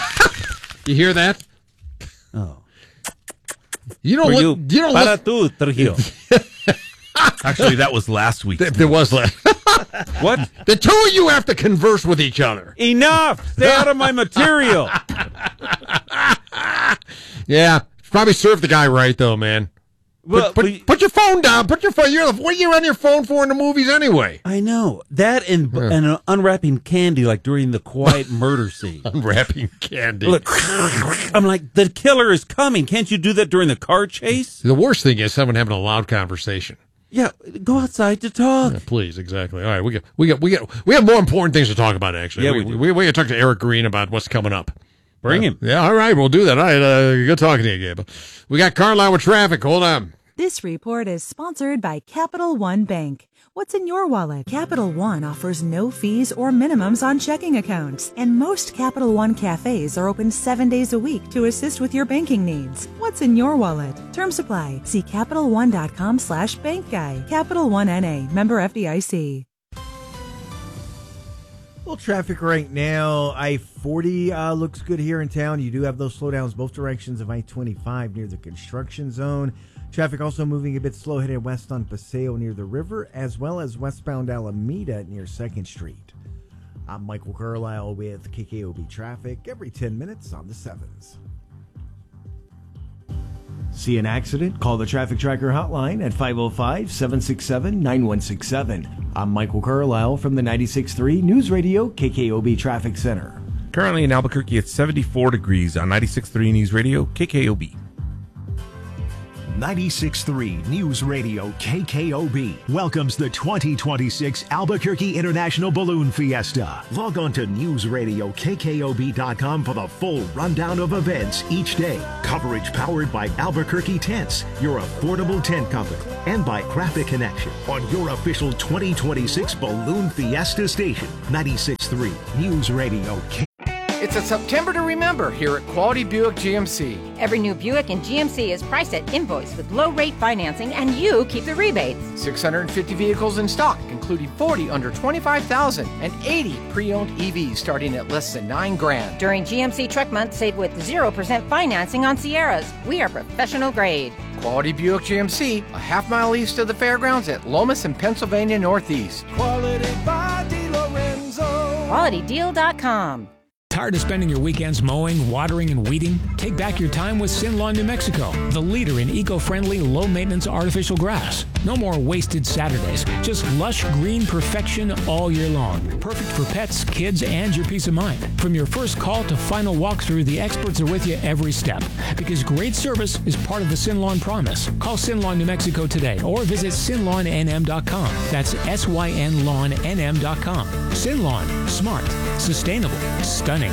You hear that? Oh. You know For what? you, You know para what? tu, Trujillo. Actually, that was last week. There, there was last. What? The two of you have to converse with each other. Enough! Stay out of my material. Yeah, probably served the guy right though, man. Well, put, put, put your phone down. Put your phone. You're, what are you on your phone for in the movies anyway? I know that, and and uh, unwrapping candy like during the quiet murder scene. Unwrapping candy. Look, I'm like, the killer is coming. Can't you do that during the car chase? The worst thing is someone having a loud conversation. Yeah, go outside to talk. Yeah, please, exactly. All right, we got we got we got we have more important things to talk about. Actually, Yeah, we we do. we, we got to talk to Eric Green about what's coming up. Bring Uh, him. Yeah, all right, we'll do that. All right, uh, good talking to you, Gabe. We got Carlisle with traffic. Hold on. This report is sponsored by Capital One Bank. What's in your wallet? Capital One offers no fees or minimums on checking accounts, and most Capital One cafes are open seven days a week to assist with your banking needs. What's in your wallet? Term supply. See CapitalOne.com slash bank guy. Capital One N A, member F D I C. Well, traffic right now, I forty uh, looks good here in town. You do have those slowdowns both directions of I twenty-five near the construction zone. Traffic also moving a bit slow headed west on Paseo near the river, as well as westbound Alameda near second Street. I'm Michael Carlisle with K K O B Traffic every ten minutes on the sevens. See an accident? Call the Traffic Tracker hotline at five oh five, seven six seven, nine one six seven. I'm Michael Carlisle from the ninety-six point three News Radio K K O B Traffic Center. Currently in Albuquerque, it's seventy-four degrees on ninety-six point three News Radio K K O B. ninety-six point three News Radio K K O B welcomes the twenty twenty-six Albuquerque International Balloon Fiesta. Log on to news radio K K O B dot com for the full rundown of events each day. Coverage powered by Albuquerque Tents, your affordable tent company, and by Graphic Connection on your official twenty twenty-six Balloon Fiesta station. ninety-six point three News Radio K. It's a September to remember here at Quality Buick G M C. Every new Buick in G M C is priced at invoice with low rate financing, and you keep the rebates. six hundred fifty vehicles in stock, including forty under twenty-five thousand and eighty pre-owned E Vs starting at less than nine grand. During G M C Truck Month, save with zero percent financing on Sierras. We are professional grade. Quality Buick G M C, a half mile east of the fairgrounds at Lomas and Pennsylvania Northeast. Quality by DeLorenzo. quality deal dot com. Tired of spending your weekends mowing, watering, and weeding? Take back your time with Sin Lawn New Mexico, the leader in eco-friendly, low-maintenance artificial grass. No more wasted Saturdays, just lush green perfection all year long. Perfect for pets, kids, and your peace of mind. From your first call to final walkthrough, the experts are with you every step. Because great service is part of the Sin Lawn promise. Call Sin Lawn New Mexico today or visit sin lawn n m dot com. That's S Y N lawn N M dot com. Sin Lawn. Smart. Sustainable. Stunning.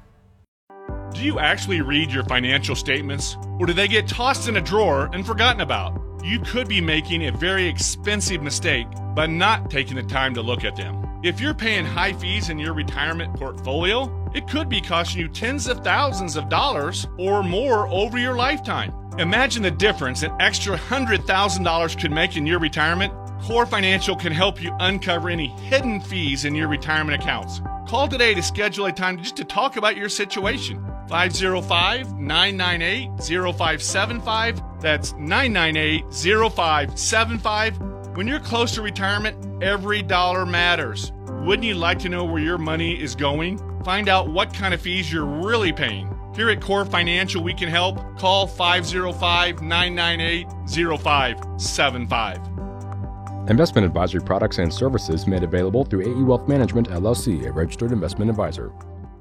Do you actually read your financial statements, or do they get tossed in a drawer and forgotten about? You could be making a very expensive mistake by not taking the time to look at them. If you're paying high fees in your retirement portfolio, it could be costing you tens of thousands of dollars or more over your lifetime. Imagine the difference an extra one hundred thousand dollars could make in your retirement. Core Financial can help you uncover any hidden fees in your retirement accounts. Call today to schedule a time just to talk about your situation. five oh five, nine nine eight, oh five seven five. That's nine nine eight, oh five seven five. When you're close to retirement, every dollar matters. Wouldn't you like to know where your money is going? Find out what kind of fees you're really paying. Here at Core Financial, we can help. Call five oh five, nine nine eight, oh five seven five. Investment advisory products and services made available through A E Wealth Management, L L C, a registered investment advisor.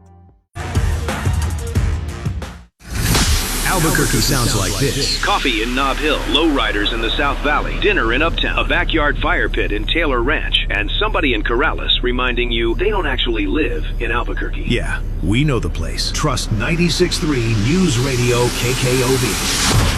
Albuquerque sounds like this. Coffee in Nob Hill, lowriders in the South Valley, dinner in Uptown, a backyard fire pit in Taylor Ranch, and somebody in Corrales reminding you they don't actually live in Albuquerque. Yeah, we know the place. Trust ninety-six point three News Radio K K O B.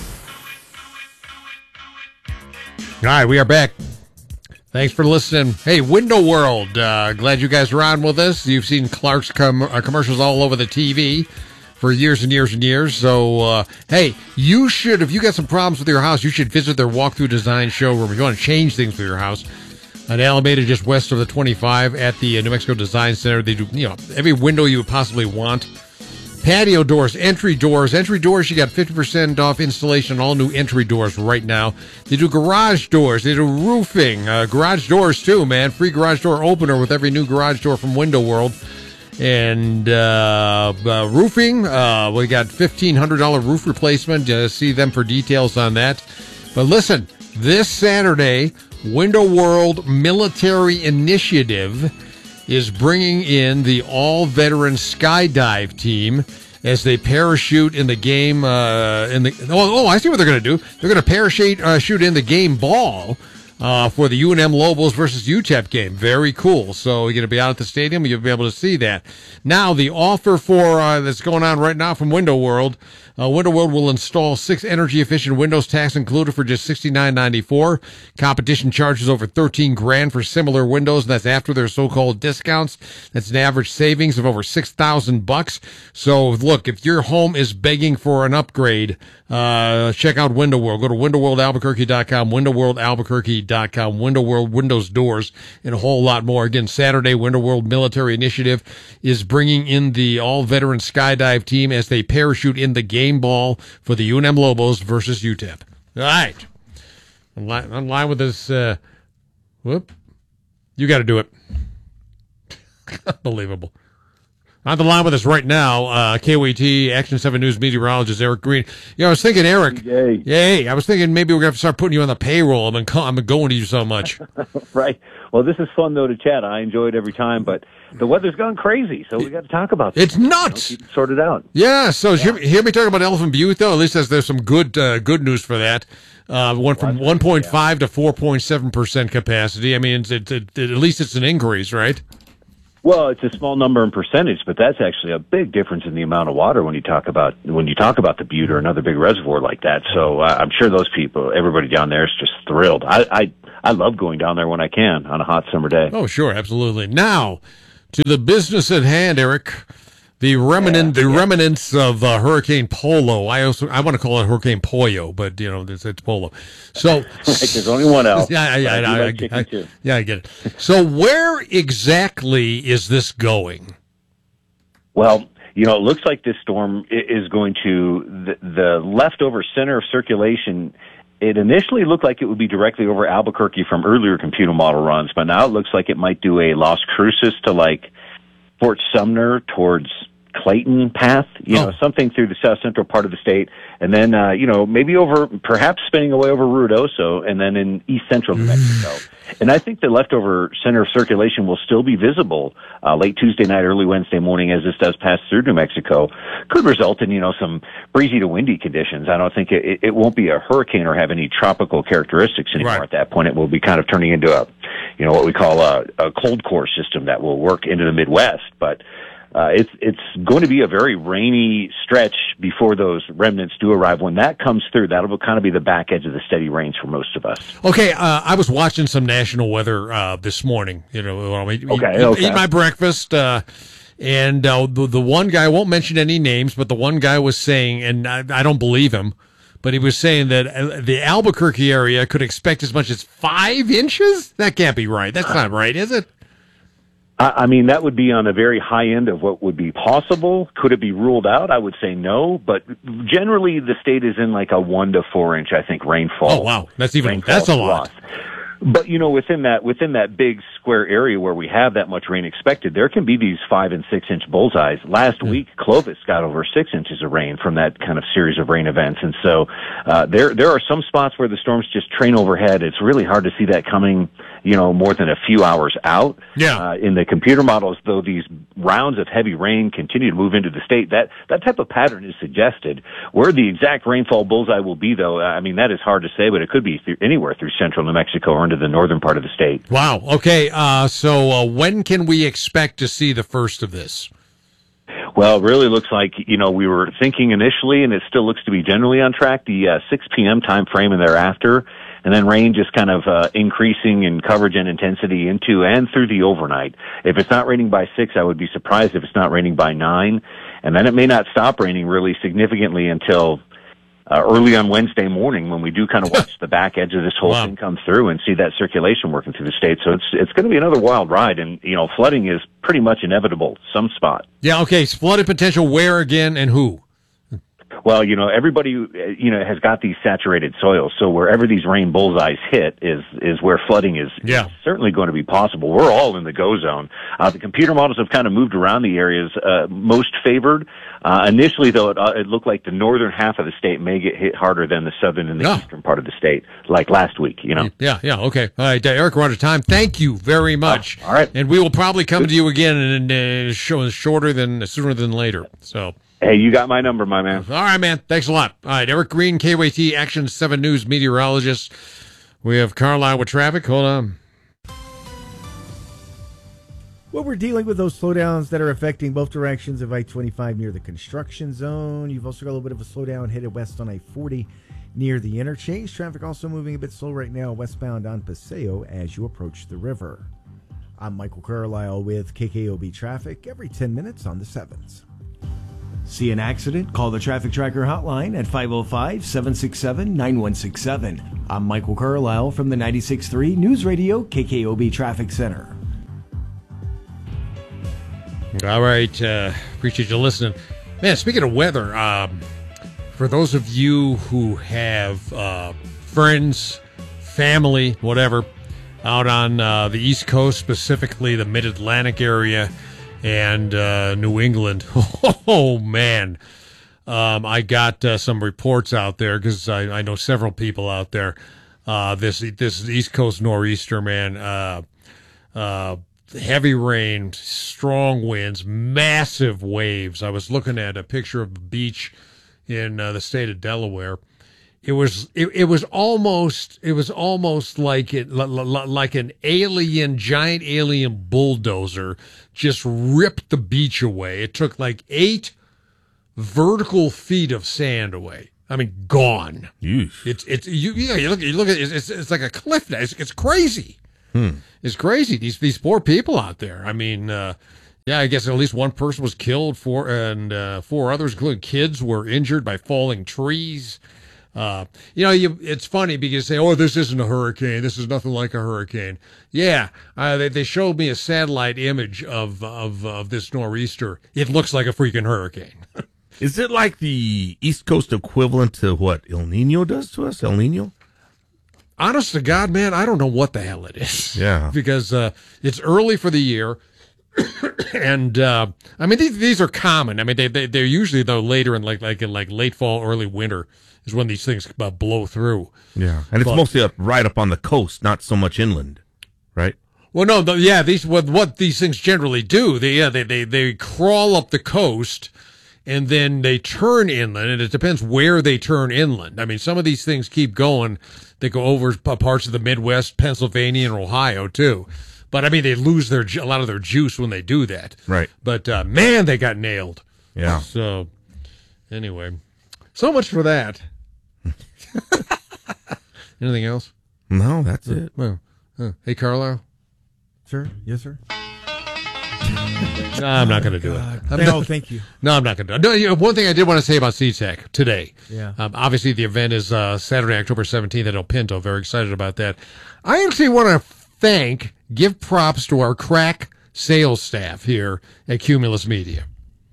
All right, we are back. Thanks for listening. Hey, Window World, uh, glad you guys are on with us. You've seen Clark's com- uh, commercials all over the T V for years and years and years. So, uh, hey, you should, if you got some problems with your house, you should visit their walkthrough design showroom. If you want to change things for your house, at Alameda, just west of the twenty-five at the uh, New Mexico Design Center, they do, you know, every window you would possibly want. Patio doors, entry doors. Entry doors, you got fifty percent off installation on all new entry doors right now. They do garage doors. They do roofing. Uh, garage doors, too, man. Free garage door opener with every new garage door from Window World. And uh, uh, roofing, uh, we got fifteen hundred dollars roof replacement. Uh, see them for details on that. But listen, this Saturday, Window World Military Initiative is bringing in the all-veteran skydive team as they parachute in the game. Uh, in the oh, oh, I see what they're going to do. They're going to parachute uh, shoot in the game ball uh, for the U N M Lobos versus U T E P game. Very cool. So you're going to be out at the stadium. You'll be able to see that. Now, the offer for uh, that's going on right now from Window World. Uh, Window World will install six energy-efficient windows, tax included, for just sixty-nine ninety-four. Competition charges over thirteen grand for similar windows, and that's after their so-called discounts. That's an average savings of over six thousand bucks. So, look, if your home is begging for an upgrade, uh, check out Window World. Go to window world albuquerque dot com, window world albuquerque dot com, Window World, windows, doors, and a whole lot more. Again, Saturday, Window World Military Initiative is bringing in the all-veteran skydive team as they parachute in the game ball for the U N M Lobos versus U T E P. All right. In line, in line with this, uh, whoop. You got to do it. Unbelievable. On the line with us right now, uh, K O A T Action seven News meteorologist Eric Green. You know, I was thinking, Eric, Yay. yay, I was thinking maybe we're going to have to start putting you on the payroll. I've been, co- I've been going to you so much. Right. Well, this is fun, though, to chat. I enjoy it every time, but the weather's gone crazy, so we got to talk about this. It's nuts. You know, keep it sorted out. Yeah, so yeah. Hear, hear me talk about Elephant Butte, though. At least there's, there's some good uh, good news for that. Uh, went from one point five yeah. to four point seven percent capacity. I mean, it's, it, it, it, at least it's an increase, right? Well, it's a small number in percentage, but that's actually a big difference in the amount of water when you talk about when you talk about the Butte or another big reservoir like that. So uh, I'm sure those people, everybody down there, is just thrilled. I, I I love going down there when I can on a hot summer day. Oh, sure, absolutely. Now to the business at hand, Eric. The remnant, yeah, the yeah. remnants of uh, Hurricane Polo. I also I want to call it Hurricane Pollo, but you know it's, it's Polo. So right, there's only one L. Yeah, yeah, I, I, like I, I, too. yeah, I get it. So where exactly is this going? Well, you know, it looks like this storm is going to the, the leftover center of circulation. It initially looked like it would be directly over Albuquerque from earlier computer model runs, but now it looks like it might do a Las Cruces to like Fort Sumner towards Clayton path, you oh. know, something through the south central part of the state, and then, uh, you know, maybe over, perhaps spinning away over Ruidoso, and then in east central New Mexico. And I think the leftover center of circulation will still be visible uh, late Tuesday night, early Wednesday morning as this does pass through New Mexico. Could result in, you know, some breezy to windy conditions. I don't think it, it won't be a hurricane or have any tropical characteristics anymore right. at that point. It will be kind of turning into a, you know, what we call a, a cold core system that will work into the Midwest. But Uh, it's it's going to be a very rainy stretch before those remnants do arrive. When that comes through, that'll kind of be the back edge of the steady rains for most of us. Okay, uh, I was watching some national weather uh, this morning. You know, I mean, okay, eat, okay. eat my breakfast, uh, and uh, the the one guy, I won't mention any names, but the one guy was saying, and I, I don't believe him, but he was saying that the Albuquerque area could expect as much as five inches. That can't be right. That's not right, is it? I mean, that would be on the very high end of what would be possible. Could it be ruled out? I would say no, but generally the state is in like a one to four inch, I think, rainfall. Oh, wow. That's even, that's a lot. But, you know, within that, within that big square area where we have that much rain expected, there can be these five and six inch bullseyes. Last yeah. week, Clovis got over six inches of rain from that kind of series of rain events. And so, uh, there, there are some spots where the storms just train overhead. It's really hard to see that coming, you know, more than a few hours out. Yeah. Uh, in the computer models, though, these rounds of heavy rain continue to move into the state. That, that type of pattern is suggested. Where the exact rainfall bullseye will be, though, I mean, that is hard to say, but it could be through, anywhere through central New Mexico or into the northern part of the state. Wow. Okay. Uh, so uh, when can we expect to see the first of this? Well, it really looks like, you know, we were thinking initially, and it still looks to be generally on track, the uh, six p.m. time frame and thereafter, and then rain just kind of uh, increasing in coverage and intensity into and through the overnight. If it's not raining by six, I would be surprised if it's not raining by nine, and then it may not stop raining really significantly until Uh, early on Wednesday morning when we do kind of watch the back edge of this whole wow. thing come through and see that circulation working through the state. So it's it's going to be another wild ride, and, you know, flooding is pretty much inevitable some spot. Yeah, okay, flooded potential where again and who? Well, you know, everybody, you know, has got these saturated soils, so wherever these rain bullseyes hit is is where flooding is, yeah. is certainly going to be possible. We're all in the go zone. Uh, the computer models have kind of moved around the areas uh, most favored. Uh, initially, though, it, uh, it looked like the northern half of the state may get hit harder than the southern and the yeah. eastern part of the state, like last week, you know? Yeah, yeah, okay. All right, uh, Eric, we're out of time. Thank you very much. Oh, all right. And we will probably come Good. to you again and uh, show shorter than, sooner than later, so... Hey, you got my number, my man. All right, man. Thanks a lot. All right, Eric Green, K O A T Action seven News meteorologist. We have Carlisle with traffic. Hold on. Well, we're dealing with those slowdowns that are affecting both directions of I twenty-five near the construction zone. You've also got a little bit of a slowdown headed west on I forty near the interchange. Traffic also moving a bit slow right now westbound on Paseo as you approach the river. I'm Michael Carlisle with K K O B Traffic every ten minutes on the sevens. See an accident? Call the Traffic Tracker hotline at five oh five, seven six seven, nine one six seven. I'm Michael Carlisle from the ninety-six point three News Radio K K O B Traffic Center. All right. Uh, appreciate you listening. Man, speaking of weather, um, for those of you who have uh, friends, family, whatever, out on uh, the East Coast, specifically the Mid-Atlantic area, and uh, New England. Oh, man. Um, I got uh, some reports out there because I, I know several people out there. Uh, this this East Coast nor'easter, man. Uh, uh, heavy rain, strong winds, massive waves. I was looking at a picture of the beach in uh, the state of Delaware. It was it, it was almost it was almost like it like an alien giant alien bulldozer just ripped the beach away. It took like eight vertical feet of sand away. I mean, gone. Yeesh. It's it's you yeah. You look you look at it, it's it's like a cliff now. It's, it's crazy. Hmm. It's crazy. These these poor people out there. I mean, uh, yeah. I guess at least one person was killed. Four and uh, four others, including kids, were injured by falling trees. Uh, you know, you, it's funny because you say, "Oh, this isn't a hurricane. This is nothing like a hurricane." Yeah, uh, they they showed me a satellite image of of of this nor'easter. It looks like a freaking hurricane. Is it like the East Coast equivalent to what El Nino does to us? El Nino? Honest to God, man, I don't know what the hell it is. Yeah. Because uh, it's early for the year. and, uh, I mean, these, these are common. I mean, they, they, they're usually, though, later in like, like, in like late fall, early winter is when these things uh, blow through. Yeah. And it's But- mostly up, right up on the coast, not so much inland, right? Well, no, the, yeah, these what, what these things generally do, they, yeah, they, they, they crawl up the coast and then they turn inland, and it depends where they turn inland. I mean, some of these things keep going. They go over p- parts of the Midwest, Pennsylvania, and Ohio, too. But, I mean, they lose their ju- a lot of their juice when they do that. Right. But, uh, man, they got nailed. Yeah. So, anyway, so much for that. Anything else? No, that's it. Well, uh, hey, Carlisle? Sir? Yes, sir? No, I'm not going to do it. I'm No, not- thank you. No, I'm not going to do it. No, you know, one thing I did want to say about SeaTech today. Yeah. Um, obviously, the event is uh, Saturday, October seventeenth at El Pinto. Very excited about that. I actually want to thank, give props to our crack sales staff here at Cumulus Media.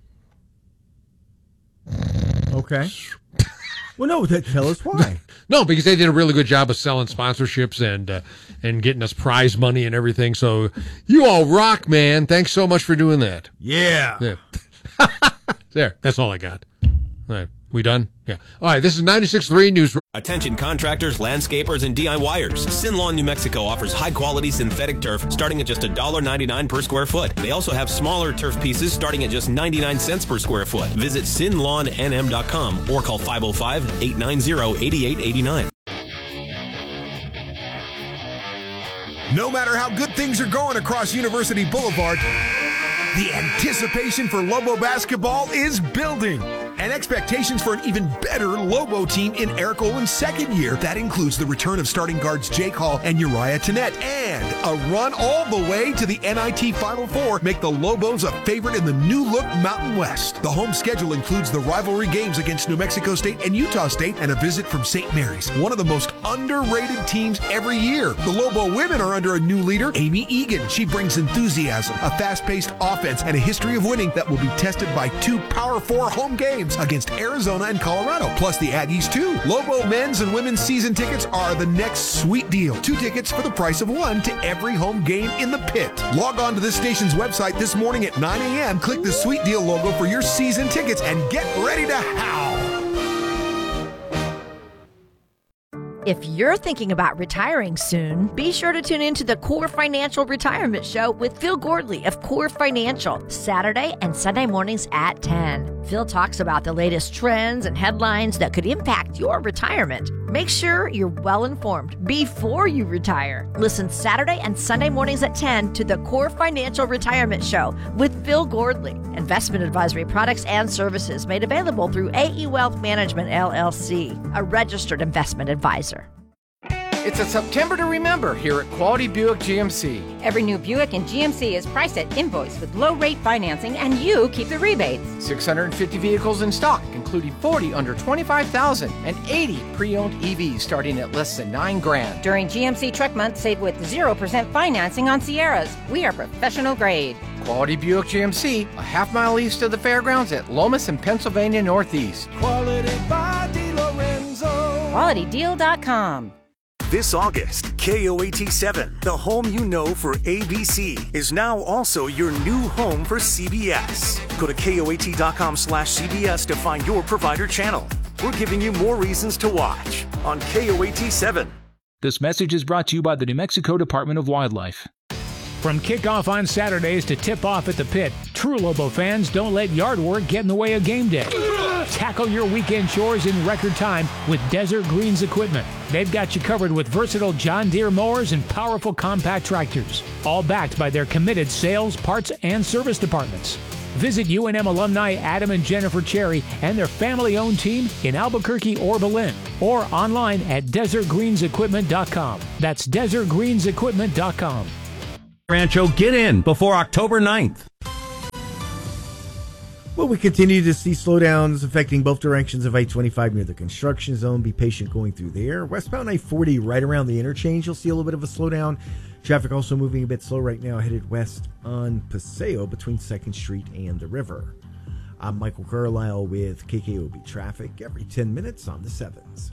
Okay. Well, no, that, tell us why. No, because they did a really good job of selling sponsorships and uh, and getting us prize money and everything. So you all rock, man. Thanks so much for doing that. Yeah. Yeah. There. That's all I got. All right. We done? Yeah. All right. This is ninety-six point three News. Attention contractors, landscapers, and DIYers. Sinlawn, New Mexico offers high-quality synthetic turf starting at just one dollar ninety-nine per square foot. They also have smaller turf pieces starting at just ninety-nine cents per square foot. Visit sin lawn n m dot com or call five oh five, eight nine zero, eight eight eight nine. No matter how good things are going across University Boulevard, the anticipation for Lobo basketball is building. And expectations for an even better Lobo team in Eric Olin's second year. That includes the return of starting guards Jake Hall and Uriah Tennette. And a run all the way to the N I T Final Four make the Lobos a favorite in the new-look Mountain West. The home schedule includes the rivalry games against New Mexico State and Utah State and a visit from Saint Mary's, one of the most underrated teams every year. The Lobo women are under a new leader, Amy Egan. She brings enthusiasm, a fast-paced offense, and a history of winning that will be tested by two Power Four home games against Arizona and Colorado, plus the Aggies too. Lobo men's and women's season tickets are the next sweet deal. Two tickets for the price of one to every home game in the pit. Log on to this station's website this morning at nine a.m. Click the sweet deal logo for your season tickets and get ready to howl. If you're thinking about retiring soon, be sure to tune in to the Core Financial Retirement Show with Phil Gordley of Core Financial, Saturday and Sunday mornings at ten. Phil talks about the latest trends and headlines that could impact your retirement. Make sure you're well informed before you retire. Listen Saturday and Sunday mornings at ten to the Core Financial Retirement Show with Phil Gordley. Investment advisory products and services made available through A E Wealth Management, L L C, a registered investment advisor. It's a September to remember here at Quality Buick G M C. Every new Buick in G M C is priced at invoice with low rate financing, and you keep the rebates. six hundred fifty vehicles in stock, including forty under twenty-five thousand and eighty pre-owned E Vs starting at less than nine grand. During G M C Truck Month, save with zero percent financing on Sierras. We are professional grade. Quality Buick G M C, a half mile east of the fairgrounds at Lomas and Pennsylvania Northeast. Quality by DeLorenzo. Quality Deal dot com. This August, K O A T seven, the home you know for A B C, is now also your new home for C B S. Go to K O A T dot com slash C B S to find your provider channel. We're giving you more reasons to watch on K O A T seven. This message is brought to you by the New Mexico Department of Wildlife. From kickoff on Saturdays to tip-off at the pit, true Lobo fans don't let yard work get in the way of game day. Tackle your weekend chores in record time with Desert Greens equipment. They've got you covered with versatile John Deere mowers and powerful compact tractors, all backed by their committed sales, parts, and service departments. Visit U N M alumni Adam and Jennifer Cherry and their family-owned team in Albuquerque or Belen, or online at desert greens equipment dot com. That's desert greens equipment dot com. Rancho, get in before October ninth. Well, we continue to see slowdowns affecting both directions of I twenty-five near the construction zone. Be patient going through there. Westbound I forty right around the interchange, you'll see a little bit of a slowdown. Traffic also moving a bit slow right now, headed west on Paseo between second Street and the river. I'm Michael Carlisle with K K O B Traffic every ten minutes on the sevens.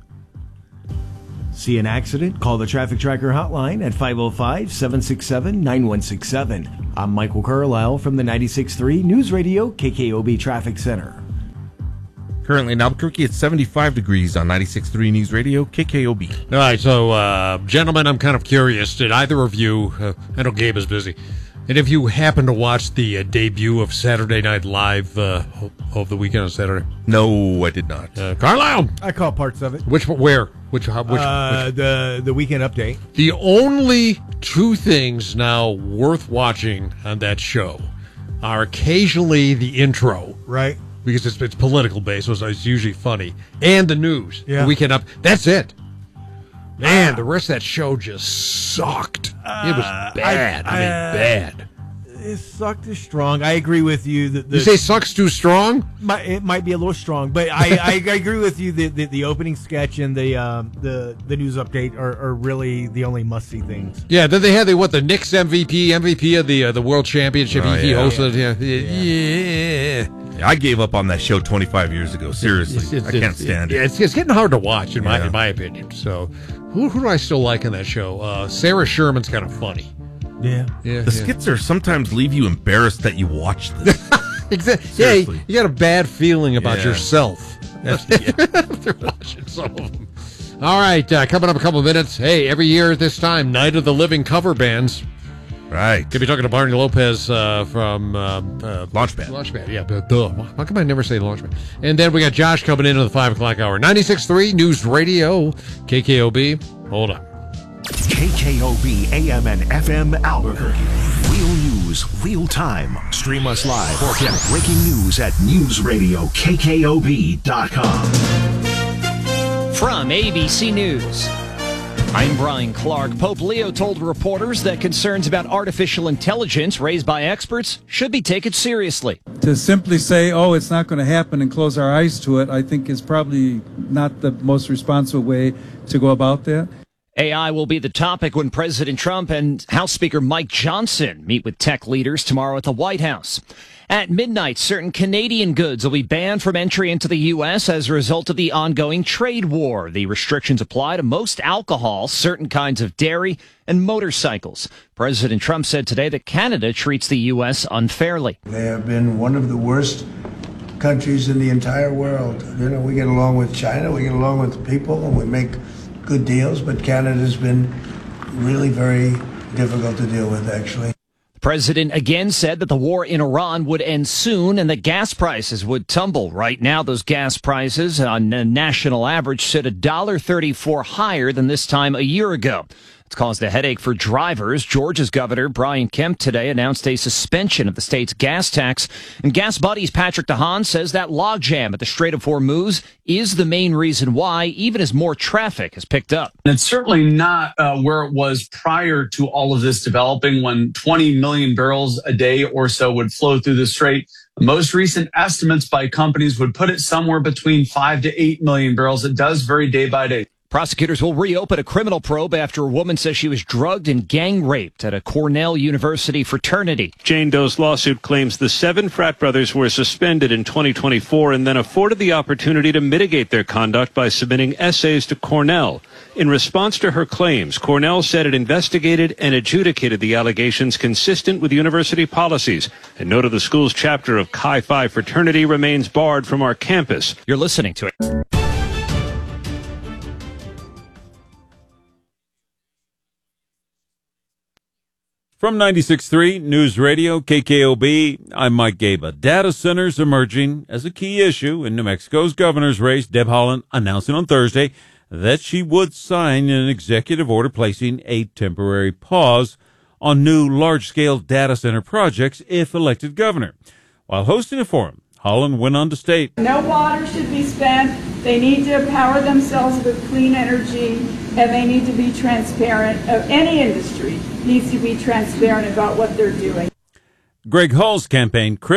See an accident? Call the Traffic Tracker hotline at five oh five, seven six seven, nine one six seven. I'm Michael Carlisle from the ninety-six point three News Radio K K O B Traffic Center. Currently in Albuquerque, it's seventy-five degrees on ninety-six point three News Radio K K O B. All right, so, uh, gentlemen, I'm kind of curious. Did either of you, uh, I know Gabe is busy, and if you happen to watch the uh, debut of Saturday Night Live uh, of the weekend on Saturday? No, I did not. Uh, Carlisle! I caught parts of it. Which, where? Which, how, which, uh, which? The, the weekend update. The only two things now worth watching on that show are occasionally the intro. Right. Because it's, it's political based, so it's usually funny. And the news. Yeah. The weekend up. That's it. Man, uh, the rest of that show just sucked. Uh, it was bad. I, I, I mean, uh, bad. It sucked is strong. I agree with you. That the, you say sucks too strong? Might, it might be a little strong, but I, I, I agree with you. The, the, the opening sketch and the um, the the news update are, are really the only must see things. Yeah. Then they had the what the Knicks M V P M V P of the uh, the World Championship. Oh, he yeah. hosted. Yeah. Yeah. yeah. yeah. I gave up on that show twenty-five years ago. Seriously, it's, it's, I can't it's, stand it. it. It's, it's getting hard to watch in my yeah. in my opinion. So, who who do I still like on that show? Uh, Sarah Sherman's kind of funny. Yeah, yeah. The yeah. skits are sometimes leave you embarrassed that you watched this. Exactly. Seriously. Yeah, you got a bad feeling about Yeah. yourself That's, yeah. after watching some of them. All right, uh, coming up a couple of minutes. Hey, every year at this time, Night of the Living cover bands. Right. Could be talking to Barney Lopez uh, from uh, uh, Launchpad. Launchpad, yeah. But, duh. How come I never say Launchpad? And then we got Josh coming in at the five o'clock hour. ninety-six point three News Radio, K K O B. Hold on. K K O B A M and F M Albuquerque. Real news, real time. Stream us live or get breaking news at news radio K K O B dot com. From A B C News, I'm Brian Clark. Pope Leo told reporters that concerns about artificial intelligence raised by experts should be taken seriously. To simply say, oh, it's not going to happen and close our eyes to it, I think is probably not the most responsible way to go about that. A I will be the topic when President Trump and House Speaker Mike Johnson meet with tech leaders tomorrow at the White House. At midnight, certain Canadian goods will be banned from entry into the U S as a result of the ongoing trade war. The restrictions apply to most alcohol, certain kinds of dairy, and motorcycles. President Trump said today that Canada treats the U S unfairly. They have been one of the worst countries in the entire world. You know, we get along with China, we get along with people, and we make good deals, but Canada's been really very difficult to deal with, actually. The president again said that the war in Iran would end soon and that gas prices would tumble. Right now, those gas prices on a national average sit one dollar thirty-four higher than this time a year ago. It's caused a headache for drivers. Georgia's Governor Brian Kemp today announced a suspension of the state's gas tax. And Gas Buddies' Patrick DeHaan says that logjam at the Strait of Hormuz is the main reason why, even as more traffic has picked up. It's certainly not uh, where it was prior to all of this developing, when twenty million barrels a day or so would flow through the strait. Most recent estimates by companies would put it somewhere between five to eight million barrels. It does vary day by day. Prosecutors will reopen a criminal probe after a woman says she was drugged and gang raped at a Cornell University fraternity. Jane Doe's lawsuit claims the seven frat brothers were suspended in twenty twenty-four and then afforded the opportunity to mitigate their conduct by submitting essays to Cornell. In response to her claims, Cornell said it investigated and adjudicated the allegations consistent with university policies and noted the school's chapter of Chi Phi fraternity remains barred from our campus. You're listening to it. From ninety-six point three News Radio, K K O B, I'm Mike Gaba. Data centers emerging as a key issue in New Mexico's governor's race. Deb Haaland announcing on Thursday that she would sign an executive order placing a temporary pause on new large-scale data center projects if elected governor. While hosting a forum, Haaland went on to state, no water should be spent. They need to power themselves with clean energy, and they need to be transparent. Uh, any industry needs to be transparent about what they're doing. Greg Hall's campaign